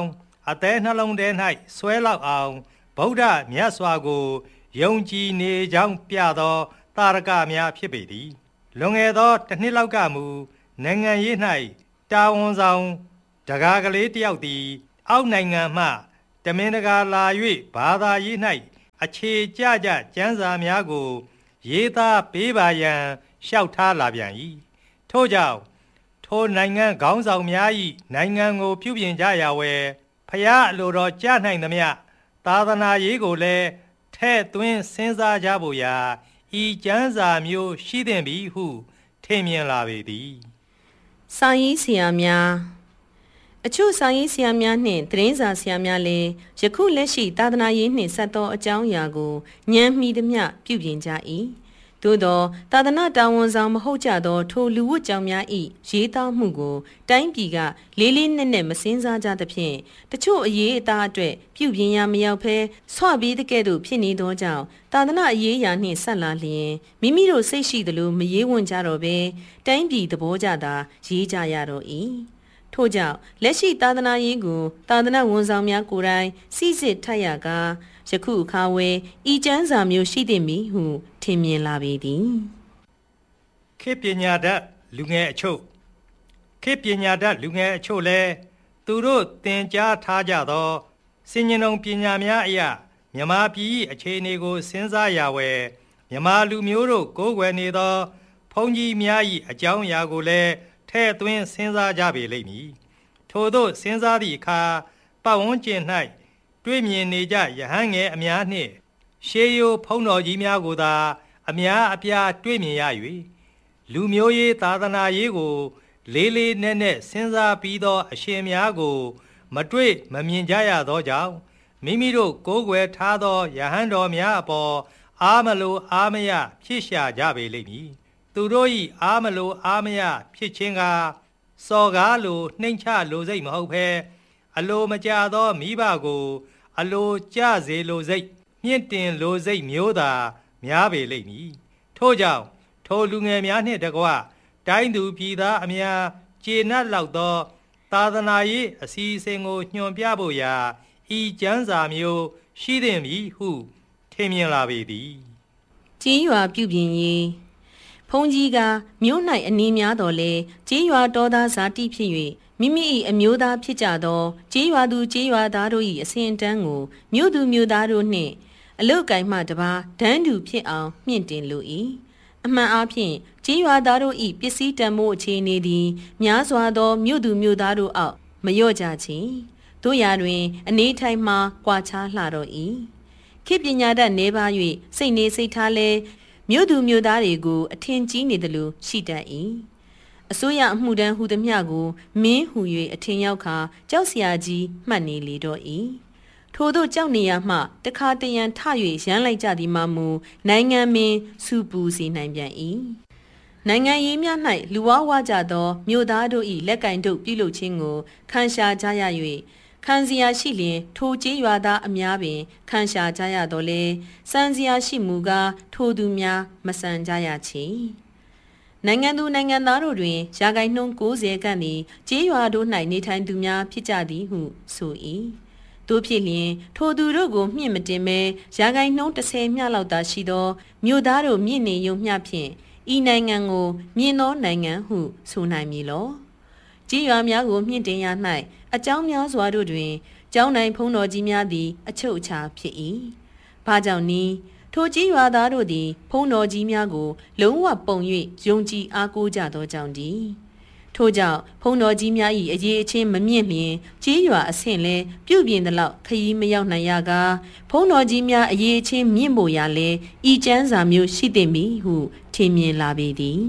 အသေးနှလုံးထဲ၌ဆွဲလောက်အောင်ဗုဒ္ဓမြတ်စွာကိုယုံကြည်နေကြောင်းပြသောတာရကများဖြစ်ပေသည်လွန်ခဲ့သောတစ်နှစ်လောက်ကမူနိုင်ငံရေး၌တာဝန်ဆောင်တကားကလေးတစ်ယောက်သည်အောက်နိုင်ငံမှတမင်တကာလာ၍ဘာသာရေး၌အခြေကျကျကျမ်းစာများကိုရေးသားပေးပါရန်လျှောက်ထားလာပြန်၏ထို့ကြောင့်ထိုနိုင်ငံခေါင်းဆောင်များ၏နိုင်ငံကိုပြုပြင်ကြရဝယ်ဖျားအလိုတော်ကြားနိုင်သမျှသာသနာရေးကိုလည်းထဲ့သွင်းစဉ်းစားကြဖို့ရာဤကျမ်းစာမျိုးရှိသင့်ပြီဟုထင်မြင်လာပေသည်စာရေးဆရာများအချို့စာရေးဆရာများနှင့်သတင်းစာဆရာများလည်းယခုလက်ရှိသာသနာရေးနှင့်ဆက်သောအကြောင်းအရာကိုဉာဏ်မှီသမျှပြုပြင်ကြ၏သို့သောသာသနာတာဝန်ဆောင်မဟုတ်ကြသောထိုလူဝတ်ကြောင့်များ၏ရေးသားမှုကိုတိုင်းပြည်ကလေးလေးနက်နက်မစင်းစားကြသဖြင့်တချို့အရေးအသားအတွက်ပြုပြင်ရမရောက်ဘဲဆွပြီးတကဲ့သို့ဖြစ်နေသောကြောင့်သာသနာအရေးအရာနှင့်ဆက်လာလျင်မိမိတို့စိတ်ရှိသလိုမရေးဝင်ကြတော့ဘဲတိုင်းပြည်သဘောကျသာရေးကြရတော့၏ထို့ကြောင့်လက်ရှိသာသနာရေးကိုသာသနာဝန်ဆောင်များကိုယ်တိုင်စိစစ်ထပ်ရကားယခုအခါဝဲဤကျမ်းစာမျိုးရှိသင့်ပြီဟုထင်မြင်လာပေသည်ခေတ်ပညာတတ်လူငယ်အချို့ခေတ်ပညာတတ်လူငယ်အချို့လည်းသူတို့သင်ကြားထားကြသောစင်ញံုံပညာများအရာမြန်မာပြည်၏အခြေအနေကိုစဉ်းစားရဝယ်မြန်မာလူမျိုးတို့ကိုးကွယ်နေသောဘုန်းကြီးများ၏အကြောင်းအရာကိုလည်းထဲ့သွင်းစဉ်းစားကြပေလိမ့်မည်ထို့သောစဉ်းစားသည့်အခါပတ်ဝန်းကျင်၌တွေ့မြင်နေကြယဟန်ငယ်အများနှင့်ရှေးရိုးဖုံးတော်ကြီးများကိုသာအများအပြားတွေ့မြင်ရ၍လူမျိုးရေးသာသနာရေးကိုလေးလေးနက်နက်စဉ်းစားပြီးသောအရှင်များကိုမတွေ့မမြင်ကြရသောကြောင့်မိမိတို့ကိုးကွယ်ထားသောယဟန်တော်များအပေါ်အားမလိုအားမရဖြစ်ရှာကြပေလိမ့်မည်သူတို့၏အားမလိုအားမရဖြစ်ခြင်းကစော်ကားလိုနှိမ့်ချလိုစိတ်မဟုတ်ဘဲအလိုမကျသောမိဘကိုအလိုကျစေလိုစိတ်မြင့်တင်လိုစိတ်မျိုးသာများပေလိမ့်မည်ထို့ကြောင့်ထိုလူငယ်များနှင့်တကွတိုင်းသူပြည်သားအများကျေနပ်လောက်သောသာသနာရေးအစီအစဉ်ကိုညွှန်ပြဖို့ရာဤကျမ်းစာမျိုးရှိသင့်ပြီဟုထင်မြင်လာပေသည်ကြေးရွာပြုပြင်ရေးဘုန်းကြီးကမြို့၌အနေများတော်လဲကြေးရွာတော်သားဇာတိဖြစ်၍မိမိ၏အမျိုးသားဖြစ်ကြသောကြေးရွာသူကြေးရွာသားတို့၏အစဉ်တန်းကိုမြို့သူမြို့သားတို့နှင့်အလုတ်ကိုင်းမှတပါဒန်းတူဖြစ်အောင်မြင့်တင်လို၏အမှန်အားဖြင့်ကြေးရွာသားတို့၏ပစ္စည်းတန်ဖိုးအခြေအနေသည်များစွာသောမြို့သူမြို့သားတို့အောက်မလျော့ကြချေတို့ရာတွင်အနေထိုင်မှကွာခြားလှတော့၏ခေတ်ပညာတတ်နေပါ၍စိတ်နေစိတ်ထားလဲမြို့သူမြို့သားတွေကိုအထင်ကြီးနေသလိုရှိတတ်၏အစိုးရအမှုတန်းဟူသည်မျှကိုမင်းဟူ၍အထင်ရောက်ခါကြောက်စရာကြီးမှတ်နေလေတော့၏ထို့သောကြောက်နေရမှတခါတရံထ၍ရမ်းလိုက်ကြသည်မှမူနိုင်ငံမင်းစူပူစေနိုင်ပြန်၏နိုင်ငံရေးများ၌လူဝဝကြသောမြို့သားတို့၏လက်ကင်တို့ပြုလုပ်ခြင်းကိုခံရှာကြရ၍ခံစရာရှိလျင်ထိုကြေးရွာသားအများပင်ခံရှာကြရတော့လေစံစရာရှိမူကားထိုသူများမစံကြရချေနိုင်ငံသူနိုင်ငံသားတို့တွင်ရာဂိုင်နှုန်း90ခန့်သည်ကြေးရွာတို့၌နေထိုင်သူများဖြစ်ကြသည်ဟုဆို၏တို့ဖြစ်လျင်ထိုသူတို့ကိုမြင့်မတင်မဲရာဂိုင်နှုန်း30မျှလောက်သာရှိသောမြို့သားတို့မြင့်နေရုံမျှဖြင့်ဤနိုင်ငံကိုမြင့်သောနိုင်ငံဟုဆိုနိုင်မည်လောကြေးရွာများကိုမြင့်တင်ရ၌အကြောင်းများစွာတို့တွင်ကျောင်းတိုင်းဘုန်းတော်ကြီးများသည်အချုပ်အခြာဖြစ်၏ဘာကြောင့်နည်းထိုကြေးရွာသားတို့သည်ဘုန်းတော်ကြီးများကိုလုံးဝပုံ၍ယုံကြည်အားကိုးကြသောကြောင့်တည်းထို့ကြောင့်ဘုန်းတော်ကြီးများ၏အရေးအချင်းမမြင့်လျင်ကြေးရွာအဆင့်လဲပြုပြင်သလောက်ခရီးမရောက်နိုင်ရကားဘုန်းတော်ကြီးများအရေးအချင်းမြင့်ဖို့ရလဲဤကျမ်းစာမျိုးရှိသင့်ပြီဟုထင်မြင်လာပေသည်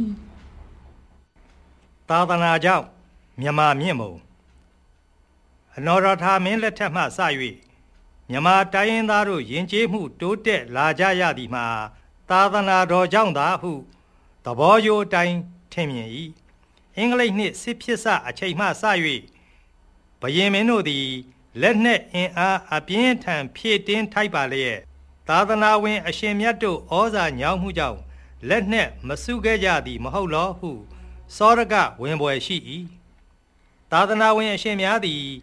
သာသနာကြောင့်မြမမြင့်မုံအနော်ရထာမင်းလက်ထက်မှစ၍မြမတိုင်းရင်းသားတို့ယဉ်ကျေးမှုတိုးတက်လာကြရသည်မှာသာသနာတော်ကြောင့်သာဟုသဘောရိုးအတိုင်းထင်မြင်၏အင်္ဂလိပ်နှင့်စစ်ဖြစ်စအချိန်မှစ၍ဘုရင်မင်းတို့သည်လက်နက်အင်အားအပြင်းထန်ဖြည့်တင်းထိုက်ပါလျက်သာသနာဝင်အရှင်မြတ်တို့ဩဇာညောင်းမှုကြောင့်လက်နက်မစုခဲ့ကြသည်မဟုတ်လောဟုစောရကဝင်ပွဲရှိ၏သာသနာဝင်အရှင်များသည်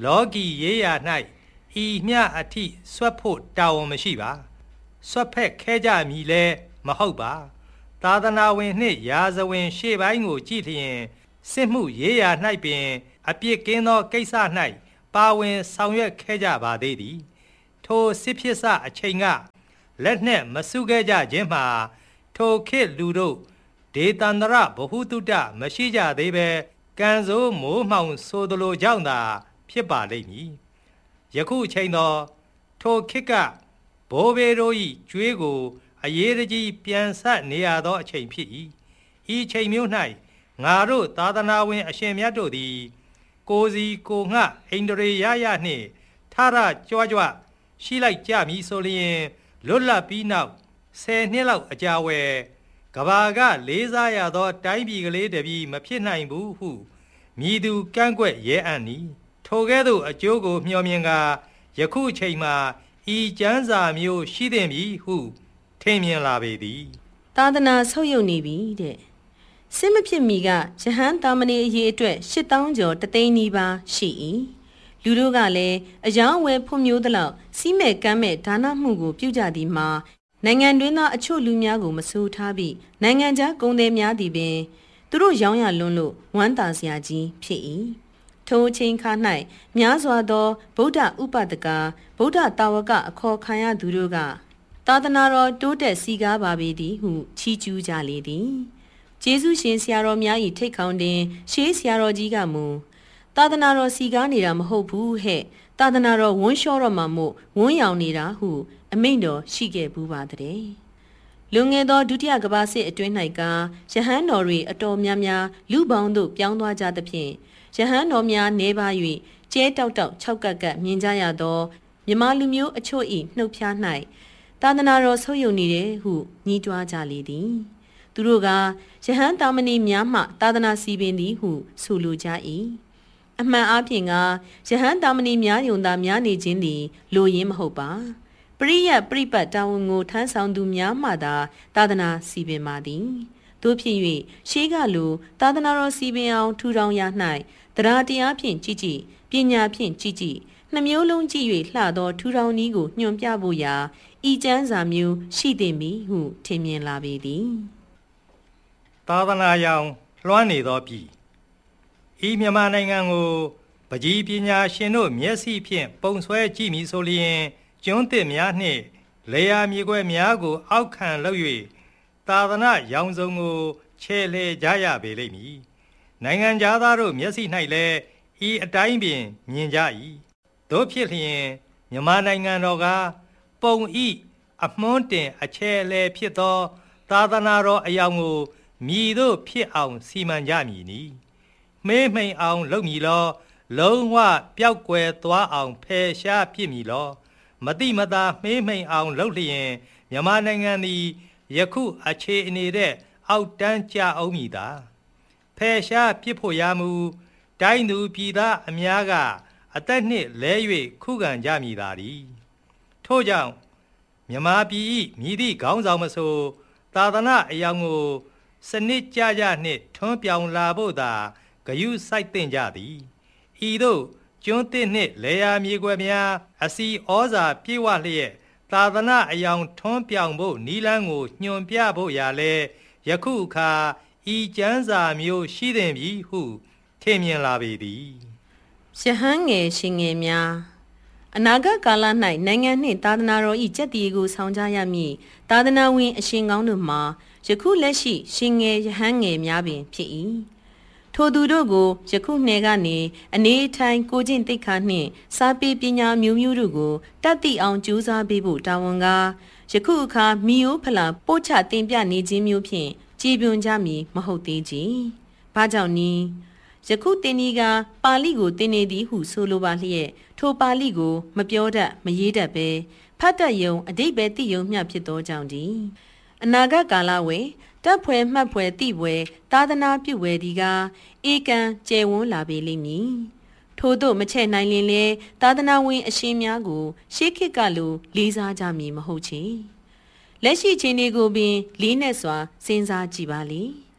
လောကီရေးရာ၌ဤမျှအထိဆွတ်ဖို့တာဝန်မရှိပါဆွတ်ဖက်ခဲကြမည်လဲမဟုတ်ပါသာသနာဝင်နှင့်ရာဇဝင်ရှေ့ပိုင်းကိုကြည့်လျင်စစ်မှုရေးရာ၌ပင်အပြစ်ကင်းသောကိစ္စ၌ပါဝင်ဆောင်ရွက်ခဲ့ကြပါသေးသည်ထိုစစ်ဖြစ်စအချိန်ကလက်နှင့်မဆုခဲ့ကြခြင်းမှာထိုခေတ်လူတို့ဒေသန္တရဗဟုသုတမရှိကြသေးပဲကံဆိုးမိုးမှောင်ဆိုသလိုကြောင့်သာဖြစ်ပါလိမ့်မည်ယခုအချိန်သောထိုခေတ်ကဘိုးဘေတို့၏ကြွေးကိုအရေးတကြီးပြန်ဆက်နေရသောအချိန်ဖြစ်၏ဤချိန်မျိုး၌ငါတို့သာသနာဝင်အရှင်မြတ်တို့သည်ကိုစီကိုငှအိန္ဒြေရရနှင့်ထရကြွကြွရှိလိုက်ကြမည်ဆိုလျင်လွတ်လပ်ပြီးနောက်10နှစ်လောက်အကြာဝယ်ကဘာကလေးစားရသောတိုင်းပြည်ကလေးတပြည်မဖြစ်နိုင်ဘူးဟုမြည်သူကန့်ကွက်ရဲအံ့နီထိုကဲ့သို့အကျိုးကိုမျှော်မြင်ကာယခုချိန်မှာဤကျမ်းစာမျိုးရှိသင့်ပြီဟုထင်မြင်လာပေသည်သာသနာဆုပ်ယုပ်နေပြီတဲ့စစ်မဖြစ်မီကယဟန်တာမဏေအရေးအတွက်8000ကျော်တသိန်းနီးပါးရှိ၏လူတို့ကလည်းအယောင်ဝယ်ဖွံ့ဖြိုးသလောက်စီးမဲ့ကမ်းမဲ့ဒါနမှုကိုပြုကြသည်မှာနိုင်ငံတွင်းသားအချို့လူများကိုမဆိုးထားပြီးနိုင်ငံခြားကုန်သည်များသည်ပင်သူတို့ရောင်းရလွန်းလို့ဝမ်းသာစရာကြီးဖြစ်၏ထိုအချိန်ခါ၌များစွာသောဗုဒ္ဓဥပဒကဗုဒ္ဓတာဝကအခေါ်ခံရသူတို့ကသာသနာတော်တိုးတက်စီကားပါပေသည်ဟုချီးကျူးကြလေသည်ကျေးဇူးရှင်ဆရာတော်များ၏ထိတ်ခေါင်းတင်ရှေးဆရာတော်ကြီးကမူသာသနာတော်စီကားနေတာမဟုတ်ဘူးဟဲ့သာသနာတော်ဝန်းလျှောတော့မှမို့ဝန်းရောင်နေတာဟုအမိန့်တော်ရှိခဲ့ဘူးပါတဲ့လွန်ငယ်သောဒုတိယကမ္ဘာစစ်အတွင်း၌ကယဟန်တော်တွေအတော်များများလူပေါင်းသို့ပြောင်းသွားကြသဖြင့်ယဟန်တော်များနေပါ၍ကျဲတောက်တောက်၆ကက်ကမြင်ကြရသောမြမလူမျိုးအချို့၏နှုတ်ဖျား၌သာသနာတော်ဆုပ်ယုပ်နေတယ်ဟုညှိတွားကြလေသည်သူတို့ကယဟန်တာမဏေများမှသာသနာစီပင်သည်ဟုဆိုလိုကြ၏အမှန်အားဖြင့်ကယဟန်တာမဏေများယုံသာများနေခြင်းသည်လိုရင်းမဟုတ်ပါပရိယတ်ပြိပတ်တာဝန်ကိုထမ်းဆောင်သူများမှသာသာသနာစီပင်ပါသည်တို့ဖြစ်၍ရှေးကလိုသာသနာတော်စီပင်အောင်ထူထောင်ရ၌တရားတရားဖြင့်ကြည်ကြည်ပညာဖြင့်ကြည်ကြည်နှမျိုးလုံးကြည့်၍လှသောထူထောင်နည်းကိုညွှန်ပြဖို့ရာဤကျမ်းစာမျိုးရှိသင့်ပြီဟုထင်မြင်လာပေသည်သာသနာရောင်လွှမ်းနေသောပြည်ဤမြန်မာနိုင်ငံကိုပကြီးပညာရှင်တို့မျက်စိဖြင့်ပုံဆွဲကြည့်မည်ဆိုလျင်ကျွန်းသစ်များနှင့်လေယာမြေခွဲများကိုအောက်ခံလုပ်၍သာသနာရောင်စုံကိုချဲ့လှဲကြရပေလိမ့်မည်နိုင်ငံသားတို့မျက်စိ၌လည်းဤအတိုင်းပင်မြင်ကြ၏တို့ဖြစ်လျင်မြန်မာနိုင်ငံတော်ကပုံဤအမွှန်းတင်အချဲ့လှဲဖြစ်သောသာသနာတော်အယောင်ကိုမြည်တို့ဖြစ်အောင်စီမံကြမည်နီမေးမိန်အောင်လုပ်မည်လောလုံးဝပျောက်ကွယ်သွားအောင်ဖယ်ရှားပြစ်မည်လောမတိမတာမေးမိန်အောင်လုပ်လျင်မြန်မာနိုင်ငံသည်ယခုအခြေအနေတဲ့အောက်တန်းကြအောင်မည်သာဖယ်ရှားပြစ်ဖို့ရမူတိုင်းသူပြည်သားအများကအသက်နှင့်လဲ၍ခုခံကြမည်သာသည်ထို့ကြောင့်မြန်မာပြည်၏မြည်သည့်ခေါင်းဆောင်မဆိုသာသနာအယောင်ကိုစနစ်ကြကြနှင့်ထွန်းပြောင်လာဖို့သာဂရုစိုက်သင့်ကြသည်ဤသို့ကျွန်းသစ်နှင့်လေယာမြေခွဲများအစီဩဇာပြေဝလျက်သာသနာအယောင်ထွန်းပြောင်ဖို့နီလန်းကိုညွှန်ပြဖို့ရာလဲယခုအခါဤကျမ်းစာမျိုးရှိသင့်ပြီဟုထင်မြင်လာပေသည်ယဟန်ငယ်ရှင်ငယ်များအနာဂတ်ကာလ၌နိုင်ငံနှင့်သာသနာတော်၏ကျက်တီကိုဆောင်ကြရမည်သာသနာဝင်အရှင်ကောင်းတို့မှာယခုလက်ရှိရှင်ငယ်ယဟန်ငယ်များပင်ဖြစ်၏ထိုသူတို့ကိုယခုနှစ်ကနေအနေထိုင်ကိုကျင့်သိက္ခာနှင့်စာပေပညာမျိုးမျိုးတို့ကိုတတ်သိအောင်ကြိုးစားပေးဖို့တာဝန်ကားယခုအခါမီယိုဖလာပို့ချတင်ပြနေခြင်းမျိုးဖြင့်ကြည်ပြွန်ကြမည်မဟုတ်သေးကြ။ဘာကြောင့်နည်းယခုတင်ဒီကပါဠိကိုတင်နေသည်ဟုဆိုလိုပါလျက်ထိုပါဠိကိုမပြောတတ်မရေးတတ်ပဲဖတ်တတ်ယုံအဓိပ္ပာယ်သိယုံမျှဖြစ်သောကြောင့်ဒီအနာဂတ်ကာလဝေတပ်ဖွဲ့မှတ်ဖွဲ့တိပွဲသာသနာပြုဝဲဒီကဧကံကျယ်ဝန်းလာပေလိမ့်မည်ထို့သို့မချဲ့နိုင်လင်လေသာသနာဝင်အရှင်များကိုရှေးခေတ်ကလိုလေးစားကြမည်မဟုတ်ချေလက်ရှိချိန်တွေကိုပင်လေးနက်စွာစဉ်းစားကြည့်ပါလေ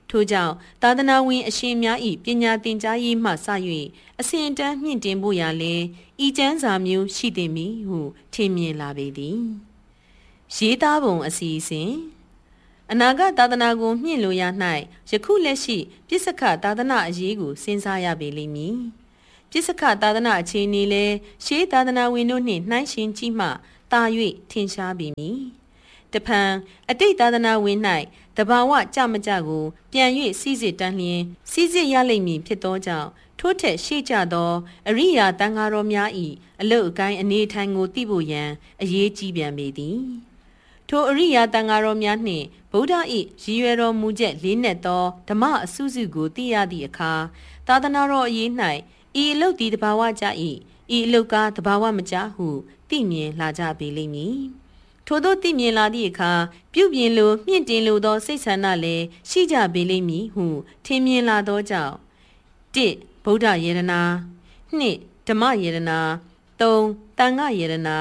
ထို့ကြောင့်သာသနာဝင်အရှင်များ၏ပညာသင်ကြားရေးမှစ၍အစဉ်တန်းမြင့်တင်ဖို့ရာလဲဤကျမ်းစာမျိုးရှိသည်မည်ဟုထင်မြင်လာပေသည်ရေးသားပုံအစီအစဉ်အနာဂတ်သာသနာကိုမြင့်လိုရ၌ယခုလက်ရှိပြစ္ဆခသာသနာအရေးကိုစဉ်းစားရပေလိမ့်မည်ပြစ္ဆခသာသနာအခြေအနေလဲရှေးသာသနာဝင်တို့နှင့်နှိုင်းယှဉ်ကြည့်မှတာ၍ထင်ရှားပေမည်တဖန်အတိတ်သာသနာဝင်၌တဘာဝကြမကြကိုပြန်၍စီစစ်တန်းလျင်စီစစ်ရလိမ့်မည်ဖြစ်သောကြောင့်ထို့ထက်ရှေ့ကျသောအရိယာတန်ဃာတော်များ၏အလုတ်အကိုင်းအနေထိုင်ကိုသိဖို့ရန်အရေးကြီးပြန်ပေသည်ထိုအရိယာတန်ဃာတော်များနှင့်ဗုဒ္ဓ၏ရည်ရွယ်တော်မူချက်လေးနက်သောဓမ္မအစုစုကိုသိရသည့်အခါသာသနာတော်အရေး၌ဤအလုတ်သည်တဘာဝကြ၏ဤအလုတ်ကားတဘာဝမကြဟုသိမြင်လာကြပေလိမ့်မည်ထို့သောသိမြင်လာသည့်အခါပြုပြင်လိုမြင့်တင်လိုသောစိတ်ဆန္ဒလည်းရှိကြပေလိမ့်မည်ဟုထင်မြင်လာသောကြောင့် 1. ဗုဒ္ဓယေရနာ 2. ဓမ္မယေရနာ 3. တန်ခါယေရနာ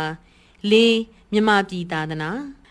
4. မြမပြည်သာသနာ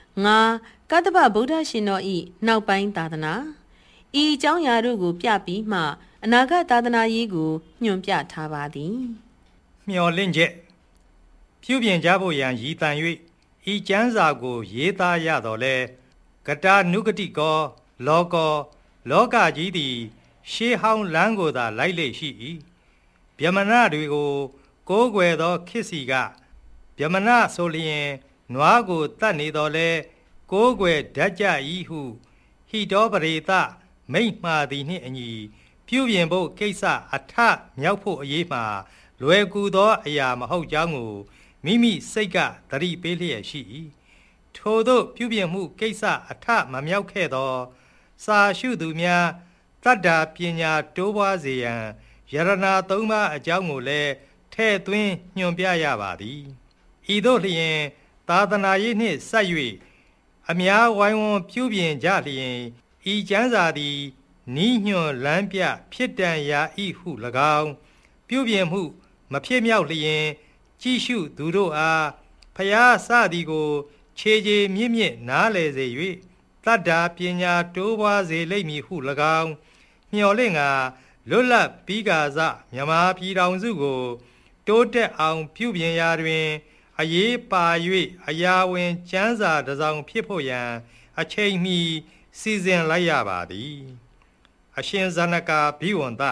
5. ကတ္တဗဗုဒ္ဓရှင်တော်၏နောက်ပိုင်းသာသနာဤအကြောင်းအရာတို့ကိုပြပြီးမှအနာဂတ်သာသနာရေးကိုညွှန်ပြထားပါသည်မျှော်လင့်ချက်ပြုပြင်ကြဖို့ရန်ရည်တန်၍ဤကျမ်းစာကိုရေးသားရတော်လဲကတာနုဂတိကောလောကကြီးသည်ရှေးဟောင်းလမ်းကိုသာလိုက်လေရှိ၏ဗျမနတွေကိုကိုးကွယ်သောခေတ်စီကဗျမနဆိုလျင်နွားကိုတတ်နေတော်လဲကိုးကွယ်ဓာတ်ကြ၏ဟုဟိတောပရိသမိန့်မှားသည်နှင့်အညီပြုပြင်ဖို့ကိစ္စအထမြောက်ဖို့အရေးမှာလွယ်ကူသောအရာမဟုတ်ကြောင်းကိုမိမိစိတ်ကသတိပေးလျက်ရှိ၏ထို့သောပြုပြင်မှုကိစ္စအထမမြောက်ခဲ့သောစာရှုသူများတတ္တာပညာတိုးပွားစေရန်ယရဏသုံးပါးအကြောင်းကိုလည်းထဲ့သွင်းညွှန်ပြရပါသည်ဤသို့လျင်သာသနာရေးနှင့်ဆက်၍အများဝိုင်းဝန်းပြုပြင်ကြလျင်ဤကျမ်းစာသည်နီးညွှန်လမ်းပြဖြစ်တန်ရာဤဟု၎င်းပြုပြင်မှုမဖြစ်မြောက်လျင်ကြည့်ရှုသူတို့အားဖျားစသည်ကိုခြေခြေမြင့်မြင့်နားလည်စေ၍တတ္တာပညာတိုးပွားစေလိမ့်မည်ဟု၎င်းမျှော်လင့်ကလွတ်လပ်ပြီးကာစမြမပြည်တော်စုကိုတိုးတက်အောင်ပြုပြင်ရာတွင်အရေးပါ၍အရာဝင်ကျမ်းစာတစ်စောင်ဖြစ်ဖို့ရန်အချိန်မီစီစဉ်လိုက်ရပါသည်အရှင်ဇနကာဘိဝန္တ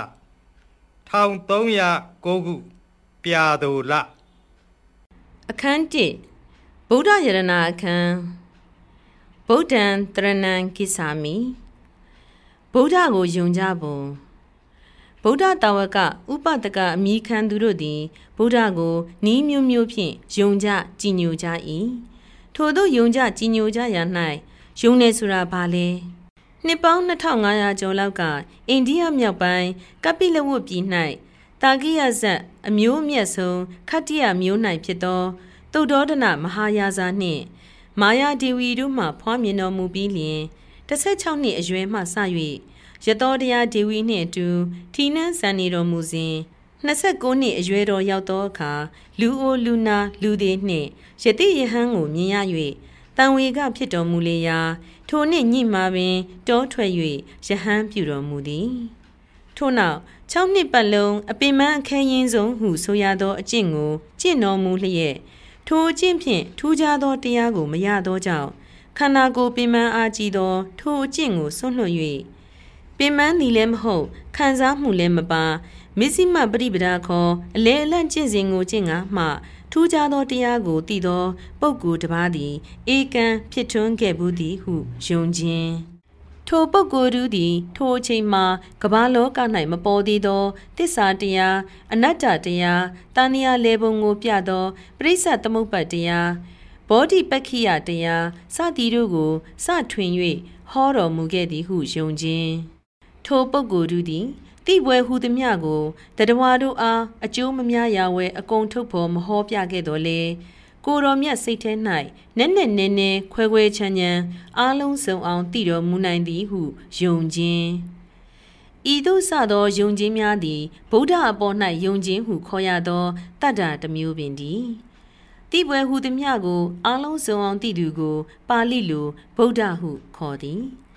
1309ခုပြာသူလအခန်း1ဗုဒ္ဓယရဏအခန်းဗုဒ္ဓံတရဏံကိစ္ဆာမိဗုဒ္ဓကိုယုံကြပုံဗုဒ္ဓတာဝကဥပဒကအမိခံသူတို့သည်ဗုဒ္ဓကိုနီးမျိုးမျိုးဖြင့်ယုံကြကြည်ညိုကြ၏ထို့သောယုံကြကြည်ညိုကြရာ၌ယုံနေဆိုတာဘာလဲနှစ်ပေါင်း2500ကျော်လောက်ကအိန္ဒိယမြောက်ပိုင်းကပိလဝတ်ပြည်၌တာကိယဇတ်အမျိုးအမြတ်ဆုံးခတ္တိယမျိုး၌ဖြစ်သောသုဒ္ဓောဒနမဟာယာဇာနှင့်မာယာဒေဝီတို့မှဖွားမြင်တော်မူပြီးလျှင်16နှစ်အရွယ်မှစ၍ရသောတရားဒေဝီနှင့်အတူထီနှန်းဆန်နေတော်မူစဉ်29နှစ်အရွယ်တော်ရောက်သောအခါလူအိုလူနာလူသေးနှင့်ယတိယဟန်ကိုမြင်ရ၍တန်ဝေကဖြစ်တော်မူလေရာထိုနှစ်ညမှာပင်တောထွက်၍ယဟန်ပြုတော်မူသည်ထို့နောက်6နှစ်ပတ်လုံးအပင်ပန်းအခမ်းရင်ဆုံးဟုဆိုရသောအကျင့်ကိုကျင့်တော်မူလျက်ထိုအကျင့်ဖြင့်ထူးခြားသောတရားကိုမရသောကြောင့်ခန္ဓာကိုယ်ပင်ပန်းအားကြီးသောထိုအကျင့်ကိုစွန့်လွှတ်၍ပင်ပန်းသည်လည်းမဟုတ်ခံစားမှုလည်းမပါမစ္စည်းမပရိပဒါခေါ်အလေအလန့်ကျင့်စဉ်ကိုကျင့်ငါမှထူးခြားသောတရားကိုသိသောပုဂ္ဂိုလ်တစ်ပါးသည်ဧကံဖြစ်ထွန်းခဲ့ဘူးသည်ဟုယုံခြင်းထိုပုဂ္ဂိုလ်တို့သည်ထိုအချိန်မှာကမ္ဘာလောက၌မပေါ်သေးသောသစ္စာတရားအနတ္တတရားတာဏိယလေပုံကိုပြသောပရိစ္ဆသမုပ္ပါတရားဘောဓိပက္ခိယတရားစသည်တို့ကိုစထွင်၍ဟောတော်မူခဲ့သည်ဟုယုံခြင်းထိုပုဂ္ဂိုလ်တို့သည်တိပွဲဟုသည်မြကိုတတဝါတို့အားအကျိုးမများရာဝဲအကုန်ထုတ်ဖို့မဟောပြခဲ့တော်လေကိုတော်မြတ်စိတ်ထဲ၌နက်နက်နဲနဲခွဲခွဲချမ်းချမ်းအားလုံးစုံအောင်တည်တော်မူနိုင်သည်ဟုယုံခြင်းဤသို့စသောယုံခြင်းများသည်ဗုဒ္ဓအပေါ်၌ယုံခြင်းဟုခေါ်ရသောတတ္တတစ်မျိုးပင်သည်တိပွဲဟုသည်မြကိုအားလုံးစုံအောင်တည်သူကိုပါဠိလိုဗုဒ္ဓဟုခေါ်သည်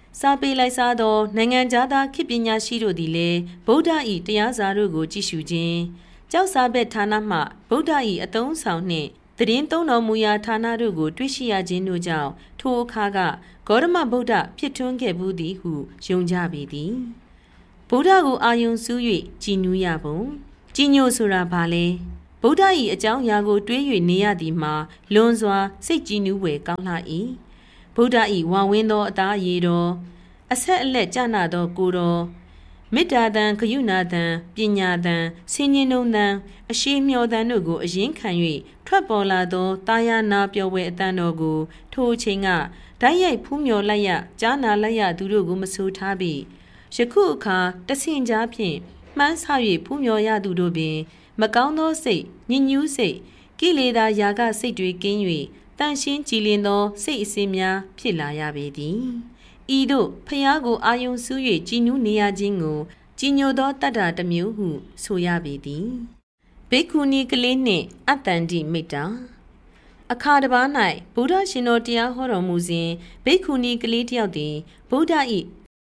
စာပေလိုက်စားသောနိုင်ငံသားခေတ်ပညာရှိတို့သည်လည်းဗုဒ္ဓ၏တရားစာတို့ကိုကြည့်ရှုခြင်းကျောက်စာဘက်ဌာနမှဗုဒ္ဓ၏အသုံးဆောင်နှင့်သတင်းသုံးတော်မူရာဌာနတို့ကိုတွေ့ရှိရခြင်းတို့ကြောင့်ထိုအခါကဂေါတမဗုဒ္ဓဖြစ်ထွန်းခဲ့ဘူးသည်ဟုယုံကြပေသည်ဗုဒ္ဓကိုအာယုံစူး၍ကြည်နူးရပုံကြည်ညိုဆိုတာဘာလဲဗုဒ္ဓ၏အကြောင်းအရာကိုတွေး၍နေရသည်မှာလွန်စွာစိတ်ကြည်နူးဖွယ်ကောင်းလှ၏ဗုဒ္ဓ၏ဝါဝင်းသောအသားရည်တော်အဆက်အလက်ကြနာသောကိုယ်တော်မေတ္တာတန်ဂရုဏာတန်ပညာတန်ဆင်ញင်နှုံတန်အရှိမျှော်တန်တို့ကိုအရင်ခံ၍ထွက်ပေါ်လာသောတာယာနာပျော်ပွဲအတန်တော်ကိုထိုအချိန်ကဓာတ်ရိုက်ဖူးမြော်လိုက်ရကြားနာလိုက်ရသူတို့ကိုမဆိုထားပြီးယခုအခါတဆင်ကြားဖြင့်မှန်းဆ၍ဖူးမြော်ရသူတို့ပင်မကောင်းသောစိတ်ညစ်ညူးစိတ်ကိလေသာယာကစိတ်တွေကင်း၍တန်ရှင်းကြည်လင်သောစိတ်အစဉ်များဖြစ်လာရပေသည်ဤသို့ဖျားကိုအာယုံစူး၍ကြည်နူးနေရခြင်းကိုကြည်ညိုသောတတ္တာတစ်မျိုးဟုဆိုရပေသည်ဘိက္ခုနီကလေးနှင့်အတ္တန္တိမိတ္တာအခါတစ်ပါး၌ဗုဒ္ဓရှင်တော်တရားဟောတော်မူစဉ်ဘိက္ခုနီကလေးတစ်ယောက်သည်ဗုဒ္ဓ၏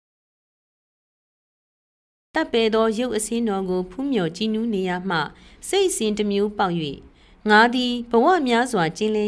တပ်ပေသောရုပ်အစင်းတော်ကိုဖူးမြော်ကြည်နူးနေရမှစိတ်စဉ်တစ်မျိုးပေါက်၍ငါသည်ဘဝများစွာကျင်းလဲ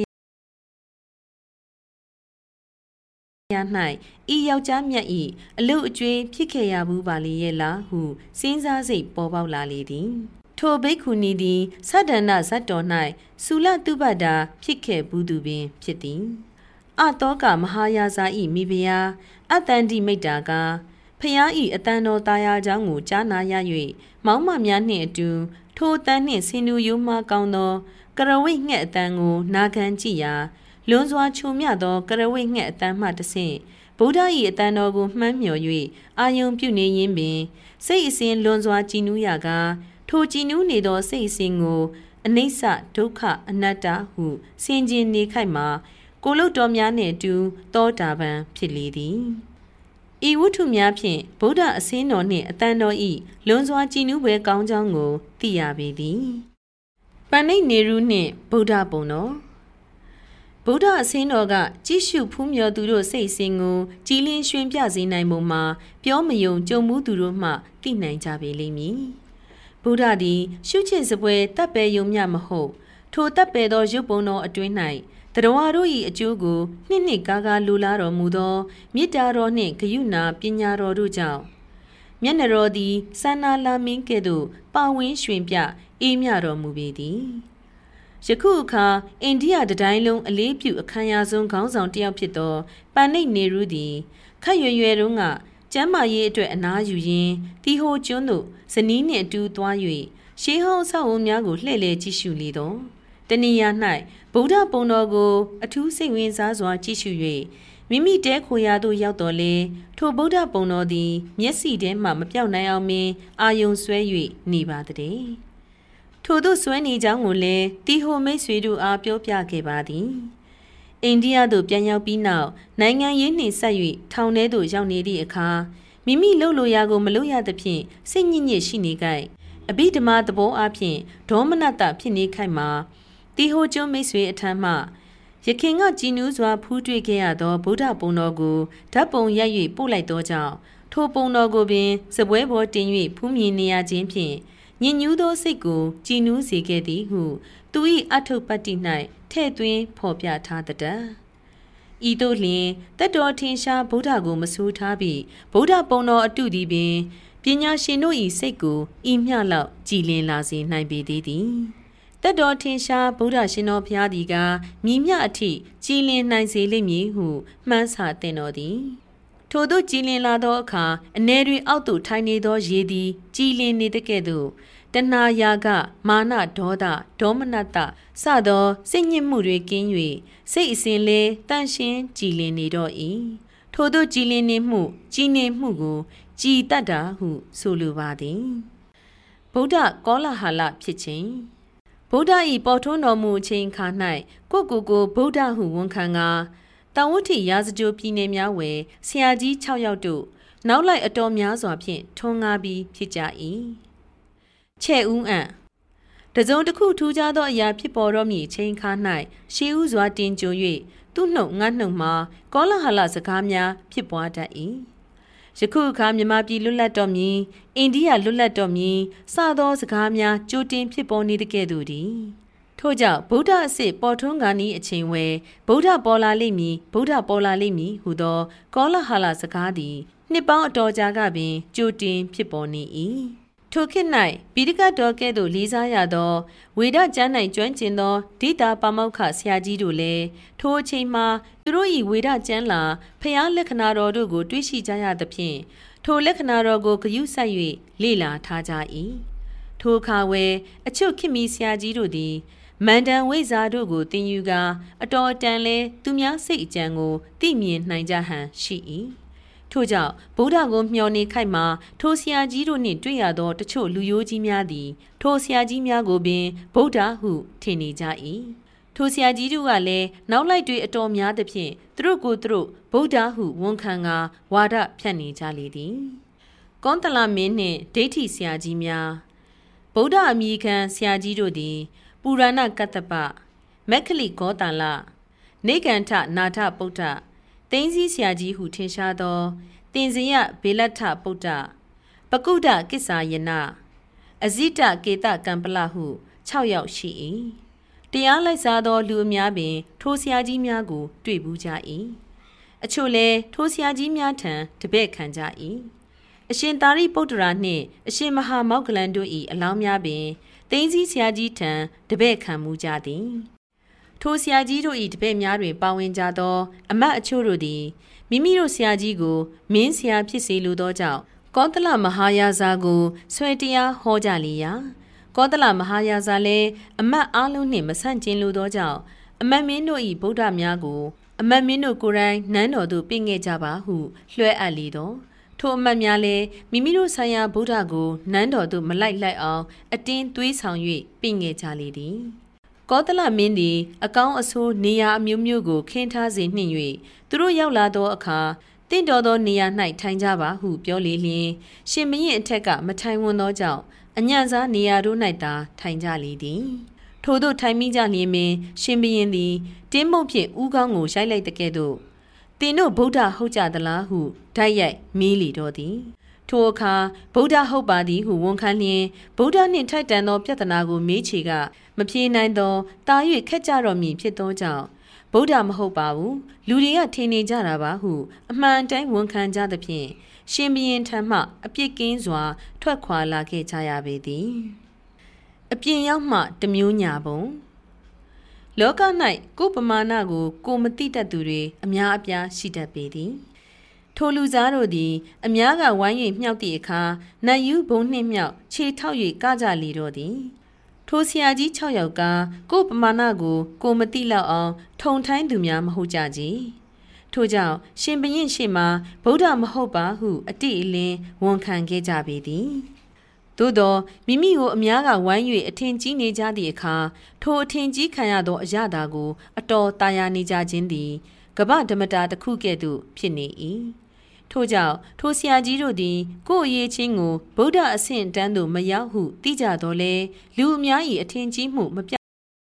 ရ၌ဤယောက်ျားမြတ်၏အလုအကျွေးဖြစ်ခဲ့ရဘူးပါလေရဲ့လားဟုစဉ်းစားစိတ်ပေါ်ပေါက်လာလေသည်ထိုဘိက္ခုနီသည်သဒ္ဒန္နဇတ်တော်၌ဆူလတုပ္ပတာဖြစ်ခဲ့ဘူးသူပင်ဖြစ်သည်အတောကမဟာယာဇာ၏မိဖုရားအတ္တန္တိမိတ္တာကဖျား၏အတန်တော်တာယာကြောင်းကိုကြားနာရ၍မောင်းမများနှင့်အတူထိုအတန်နှင့်ဆင်နူရိုးမှကောင်းသောကရဝိတ်ငှက်အတန်ကိုနာခံကြည့်ရာလွန်စွာချုံမြသောကရဝိတ်ငှက်အတန်မှတဆင့်ဗုဒ္ဓ၏အတန်တော်ကိုမှန်းမြော်၍အာယုံပြုနေရင်းပင်စိတ်အစဉ်လွန်စွာကြည်နူးရကားထိုကြည်နူးနေသောစိတ်အစဉ်ကိုအနိစ္စဒုက္ခအနတ္တဟုဆင်ခြင်နေခိုက်မှာကိုလုတ်တော်များနှင့်အတူသောတာပန်ဖြစ်လေသည်ဤဝတ္ထုများဖြင့်ဗုဒ္ဓအစင်းတော်နှင့်အတန်တော်၏လွန်စွာကြည်နူးပွဲကောင်းကြောင်းကိုသိရပေသည်ပဏိနေရုနှင့်ဗုဒ္ဓပုံတော်ဗုဒ္ဓအစင်းတော်ကကြည့်ရှုဖူးမြော်သူတို့စိတ်စဉ်ကိုကြည်လင်းရွှင်ပြစေနိုင်ပုံမှာပြောမယုံကြုံမှုသူတို့မှသိနိုင်ကြပေလိမ့်မည်ဗုဒ္ဓသည်ရှုချစ်စပွဲတပ်ပယ်ယုံမြမဟုတ်ထိုတပ်ပယ်သောရုပ်ပုံတော်အတွင်း၌တရဝါတို့၏အကျိုးကိုနှစ်ကားကားလိုလားတော်မူသောမေတ္တာတော်နှင့်ဂရုဏာပညာတော်တို့ကြောင့်မျက်နှာတော်သည်စန္နာလာမင်းကဲ့သို့ပါဝင်းရွှင်ပြအေးမြတော်မူပေသည်ယခုအခါအိန္ဒိယတိုင်းလုံးအလေးပြုအခမ်းအနားဆုံးခေါင်းဆောင်တစ်ယောက်ဖြစ်သောပဏိနေရုသည်ခက်ရွယ်ရွယ်တုန်းကကျမ်းမာရေးအတွက်အနားယူရင်းတီဟိုကျွန်းသို့ဇနီးနှင့်အတူသွား၍ရှေးဟောင်းဆောက်အုံများကိုလှည့်လည်ကြည့်ရှုလေသောတဏှာ၌ဗုဒ္ဓပုံတော်ကိုအထူးစိတ်ဝင်စားစွာကြည့်ရှု၍မိမိတဲခိုရာသို့ရောက်တော်လဲထိုဗုဒ္ဓပုံတော်သည်မျက်စိထဲမှမပြောက်နိုင်အောင်ပင်အာယုံဆွဲ၍နေပါသည်ထိုသို့ဆွဲနေကြောင်းကိုလည်းတီဟိုမိတ်ဆွေတို့အားပြောပြခဲ့ပါသည်အိန္ဒိယသို့ပြန်ရောက်ပြီးနောက်နိုင်ငံရေးနှင့်ဆက်၍ထောင်ထဲသို့ရောက်နေသည့်အခါမိမိလှုပ်လိုရာကိုမလုပ်ရသဖြင့်စိတ်ညစ်ညစ်ရှိနေကြအဘိဓမ္မာသဘောအဖြစ်ဒေါမနတဖြစ်နေခိုက်မှာတီဟိုကျွန်းမိတ်ဆွေအထမ်းမှယခင်ကကြည်နူးစွာဖူးတွေ့ခဲ့ရသောဗုဒ္ဓပုံတော်ကိုဓာတ်ပုံရိုက်၍ပို့လိုက်သောကြောင့်ထိုပုံတော်ကိုပင်စပွဲပေါ်တင်၍ဖူးမြင်နေရခြင်းဖြင့်ညဉ့်ညူးသောစိတ်ကိုကြည်နူးစေခဲ့သည်ဟုသူ၏အထုပ္ပတ္တိ၌ထည့်သွင်းဖော်ပြထားသတည်းဤသို့လျှင်တတ်တော်ထင်ရှားဗုဒ္ဓကိုမဆိုးထားပြီးဗုဒ္ဓပုံတော်အတုသည်ပင်ပညာရှင်တို့၏စိတ်ကိုဤမျှလောက်ကြည်လင်လာစေနိုင်ပေသေးသည်တတ်တော်ထင်ရှားဗုဒ္ဓရှင်တော်ဘုရားသည်ကမြည်မြအထိကြည်လင်နိုင်စေလိမ့်မည်ဟုမှန်းဆတင်တော်သည်ထို့သို့ကြည်လင်လာသောအခါအနေတွင်အောက်သို့ထိုင်နေသောရေသည်ကြည်လင်နေတဲ့ကဲ့သို့တဏှာယာကမာနဒေါသဒေါမနတစသောစိတ်ညစ်မှုတွေကင်း၍စိတ်အစဉ်လဲတန့်ရှင်းကြည်လင်နေတော့၏ထို့သို့ကြည်လင်နေမှုကြည်နေမှုကိုကြည်တတ်တာဟုဆိုလိုပါသည်ဗုဒ္ဓကောလဟာလဖြစ်ခြင်းဗုဒ္ဓ၏ပေါ်ထွန်းတော်မူခြင်းခါ၌ကိုဗုဒ္ဓဟုဝန်ခံကာတန်ဝဋ္ဌိရာဇဂိုပြည်နယ်များဝယ်ဆရာကြီး6ယောက်တို့နောက်လိုက်အတော်များစွာဖြင့်ထွန်းကားပြီးဖြစ်ကြ၏ချဲ့ဦးအံ့တစုံတစ်ခုထူးခြားသောအရာဖြစ်ပေါ်တော့မည်အချိန်ခါ၌ရှေးဥစွာတင်ကြို၍သူ့နှုတ်ငါနှုတ်မှာကောလဟာလစကားများဖြစ်ပွားတတ်၏ယခုအခါမြန်မာပြည်လွတ်လပ်တော်မည်အိန္ဒိယလွတ်လပ်တော်မည်စသောစကားများကြိုတင်ဖြစ်ပေါ်နေတဲ့ကဲ့သို့သည်ထို့ကြောင့်ဗုဒ္ဓအစစ်ပေါ်ထွန်းကားဤအချိန်ဝဲဗုဒ္ဓပေါ်လာလိမ့်မည်ဗုဒ္ဓပေါ်လာလိမ့်မည်ဟူသောကောလဟာလစကားသည်နှစ်ပေါင်းအတော်ကြာကပင်ကြိုတင်ဖြစ်ပေါ်နေ၏ထိုခေတ်၌ပိဋကတ်တော်ကဲ့သို့လေးစားရသောဝေဒကျမ်း၌ကျွမ်းကျင်သောဒိတာပါမောက္ခဆရာကြီးတို့လည်းထိုအချိန်မှာသူတို့၏ဝေဒကျမ်းလာဖျားလက္ခဏာတော်တို့ကိုတွေ့ရှိကြရသဖြင့်ထိုလက္ခဏာတော်ကိုဂရုစိုက်၍လေ့လာထားကြ၏ထိုအခါဝဲအချို့ခေတ်မီဆရာကြီးတို့သည်မန္တန်ဝိဇာတို့ကိုတင်ယူကာအတော်တန်လဲသူများစိတ်အကြံကိုသိမြင်နိုင်ကြဟန်ရှိ၏ထို့ကြောင့်ဗုဒ္ဓကိုမျှော်နေခိုက်မှာထိုဆရာကြီးတို့နှင့်တွေ့ရသောတချို့လူရိုးကြီးများသည်ထိုဆရာကြီးများကိုပင်ဗုဒ္ဓဟုထင်နေကြ၏ထိုဆရာကြီးတို့ကလည်းနောက်လိုက်တွေအတော်များသဖြင့်သူတို့ကိုယ်သူတို့ဗုဒ္ဓဟုဝန်ခံကာဝါဒဖြန့်နေကြလေသည်ကွန်တလမင်းနှင့်ဒိဋ္ဌိဆရာကြီးများဗုဒ္ဓအမိခံဆရာကြီးတို့သည်ပူရဏကတ္တပမက္ခလိဂောတလနေကန္ထနာထပုဒ္ဓသိန်းစည်းဆရာကြီးဟုထင်ရှားသောတင်စရဘေလထပုဒ္ဓပကုဒ္ဒကိစ္ဆာယနအဇိတကေတကံပလဟု6ယောက်ရှိ၏တရားလိုက်စားသောလူအများပင်ထိုဆရာကြီးများကိုတွေ့ဘူးကြ၏အချို့လည်းထိုဆရာကြီးများထံတပည့်ခံကြ၏အရှင်သာရိပုတ္တရာနှင့်အရှင်မဟာမောက္ကလန်တို့၏အလောင်းများပင်သိန်းစည်းဆရာကြီးထံတပည့်ခံမှုကြသည်ထိုဆရာကြီးတို့၏တပည့်များတွင်ပါဝင်ကြသောအမတ်အချို့တို့သည်မိမိတို့ဆရာကြီးကိုမင်းဆရာဖြစ်စေလိုသောကြောင့်ကောသလမဟာယာဇာကိုဆွေတရားဟောကြလေရာကောသလမဟာယာဇာလည်းအမတ်အားလုံးနှင့်မဆန့်ကျင်လိုသောကြောင့်အမတ်မင်းတို့၏ဗုဒ္ဓများကိုအမတ်မင်းတို့ကိုယ်တိုင်နန်းတော်သို့ပြင့်ခဲ့ကြပါဟုလွှဲအပ်လေသောထိုအမတ်များလည်းမိမိတို့ဆိုင်ရာဗုဒ္ဓကိုနန်းတော်သို့မလိုက်အောင်အတင်းသွေးဆောင်၍ပြင့်ခဲ့ကြလေသည်ကောသလမင်းသည်အကောင်းအဆိုးနေရာအမျိုးမျိုးကိုခင်းထားစေနှင့်၍သူတို့ရောက်လာသောအခါတင့်တော်သောနေရာ၌ထိုင်ကြပါဟုပြောလေလျင်ရှင်မင်းအထက်ကမထိုင်ဝန်သောကြောင့်အညံ့စားနေရာတို့၌သာထိုင်ကြလေသည်ထို့သို့ထိုင်မိကြလျင်ပင်ရှင်ဘုရင်သည်တင်းမုတ်ဖြင့်ဥကောင်းကိုရိုက်လိုက်တဲ့ကဲ့သို့သင်တို့ဗုဒ္ဓဟုတ်ကြသလားဟုဓာတ်ရိုက်မေးလေတော့သည်ထိုအခါဗုဒ္ဓဟုတ်ပါသည်ဟုဝန်ခံလျင်ဗုဒ္ဓနှင့်ထိုက်တန်သောပြဿနာကိုမေးချေကမပြေနိုင်သောတာ၍ခက်ကြတော်မူဖြစ်သောကြောင့်ဗုဒ္ဓမဟုတ်ပါဘူးလူတွေကထင်နေကြတာပါဟုအမှန်တိုင်းဝန်ခံကြသဖြင့်ရှင်ဘုရင်ထံမှအပြစ်ကင်းစွာထွက်ခွာလာခဲ့ကြရပေသည်အပြင်ရောက်မှတမျိုးညာပုံလောက၌ကိုယ်ပမာဏကိုကိုမသိတတ်သူတွေအများအပြားရှိတတ်ပေသည်ထိုလူသားတို့သည်အများကဝိုင်း၍မြှောက်သည့်အခါနတ်ယူဘုံနှင့်မြောက်ခြေထောက်၍ကကြလေတော့သည်ထိုဆရာကြီး6ယောက်ကကိုယ်ပမာဏကိုကိုမသိလောက်အောင်ထုံထိုင်းသူများမဟုတ်ကြကြထို့ကြောင့်ရှင်ဘုရင်ရှေ့မှာဗုဒ္ဓမဟုတ်ပါဟုအတိအလင်းဝန်ခံခဲ့ကြပေသည်သို့သောမိမိကိုအများကဝိုင်း၍အထင်ကြီးနေကြသည့်အခါထိုအထင်ကြီးခံရသောအရာသာကိုအတော်တာယာနေကြခြင်းသည်ကပ္ပဓမ္မတာတစ်ခုကဲ့သို့ဖြစ်နေ၏ထို့ကြောင့်ထိုဆရာကြီးတို့သည်ကိုယ်အရေးချင်းကိုဗုဒ္ဓအဆင့်တန်းသို့မရောက်ဟုသိကြတော်လဲလူအများ၏အထင်ကြီးမှုမပြော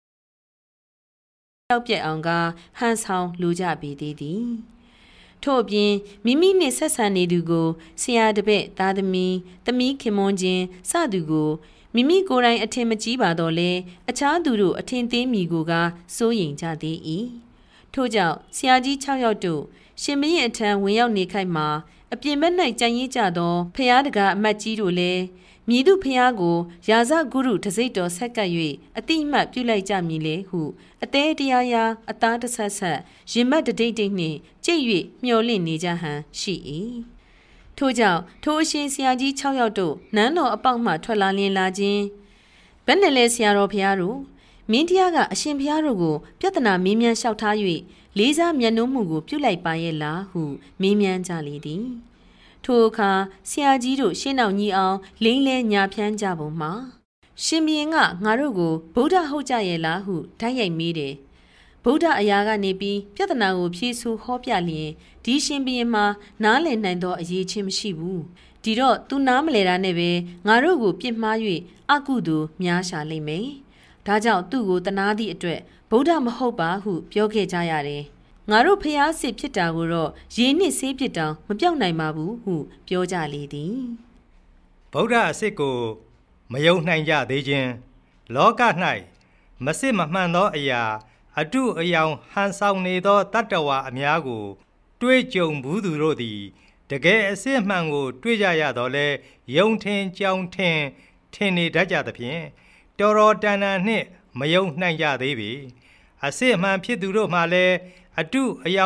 က်ပြက်အောင်ကဟန်ဆောင်လိုကြပေသေးသည်ထို့အပြင်မိမိနှင့်ဆက်ဆံနေသူကိုဆရာတပည့်သားသမီးသမီးခင်မွန်းခြင်းစသူကိုမိမိကိုယ်တိုင်အထင်မကြီးပါတော့လဲအခြားသူတို့အထင်သေးမိကိုကစိုးရိမ်ကြသေး၏ထို့ကြောင့်ဆရာကြီး6ယောက်တို့ရှင်မင်းအထံဝင်ရောက်နေခိုက်မှာအပြင်ဘက်၌ကြံရည်ကြသောဖျားတကားအမတ်ကြီးတို့လည်းမြည်သူဖျားကိုရာဇဂုရုတစိတ်တော်ဆက်ကပ်၍အတိအမှတ်ပြုလိုက်ကြမည်လေဟုအသေးတရားရာအသားတဆက်ဆက်ရင်မတ်တဒိတ်ဒိတ်နှင့်ကြိတ်၍မျောလင့်နေကြဟန်ရှိ၏ထို့ကြောင့်ထိုအရှင်ဆရာကြီး6ယောက်တို့နန်းတော်အပေါက်မှထွက်လာလျင်လာခြင်းဘယ်နဲ့လဲဆရာတော်ဖျားတို့မင်းတရားကအရှင်ဖျားတို့ကိုပြဿနာမေးမြန်းလျှောက်ထား၍လေးစားမျက်နှာမှုကိုပြုလိုက်ပါရဲ့လားဟုမေးမြန်းကြလေသည်ထိုအခါဆရာကြီးတို့ရှင်းအောင်ညီအောင်လိမ့်လဲညာဖြန်းကြပုံမှာရှင်ဘုရင်ကငါတို့ကိုဗုဒ္ဓဟုတ်ကြရဲ့လားဟုဓာတ်ရိုက်မေးတယ်ဗုဒ္ဓအရာကနေပြီးပြဿနာကိုဖြေဆိုဟောပြလျင်ဒီရှင်ဘုရင်မှာနားလည်နိုင်သောအရေးချင်းမရှိဘူးဒီတော့သူနားမလဲတာနဲ့ပဲငါတို့ကိုပြစ်မှား၍အကုသိုလ်များရှာလိမ့်မယ်ဒါကြောင့်သူ့ကိုတနာသည့်အတွက်ဗုဒ္ဓမဟုတ်ပါဟုပြောခဲ့ကြရတယ်ငါတို့ဖျားစစ်ဖြစ်တာကိုတော့ရေနစ်ဆေးပစ်တောင်မပြောက်နိုင်ပါဘူးဟုပြောကြလေသည်ဗုဒ္ဓအစစ်ကိုမယုံနိုင်ကြသေးခြင်းလောက၌မစစ်မမှန်သောအရာအတုအယောင်ဟန်ဆောင်နေသောတတ္တဝါအများကိုတွေးကြုံဘူးသူတို့သည်တကယ်အစစ်မှန်ကိုတွေးကြရတော့လဲယုံထင်ကြောင်ထင်ထင်နေတတ်ကြသဖြင့်တော်တော်တန်တန်နှင့်မယုံနိုင်ကြသေးပေအစစ်မှန်ဖြစ်သူတို့မှလည်းအတုအယောင်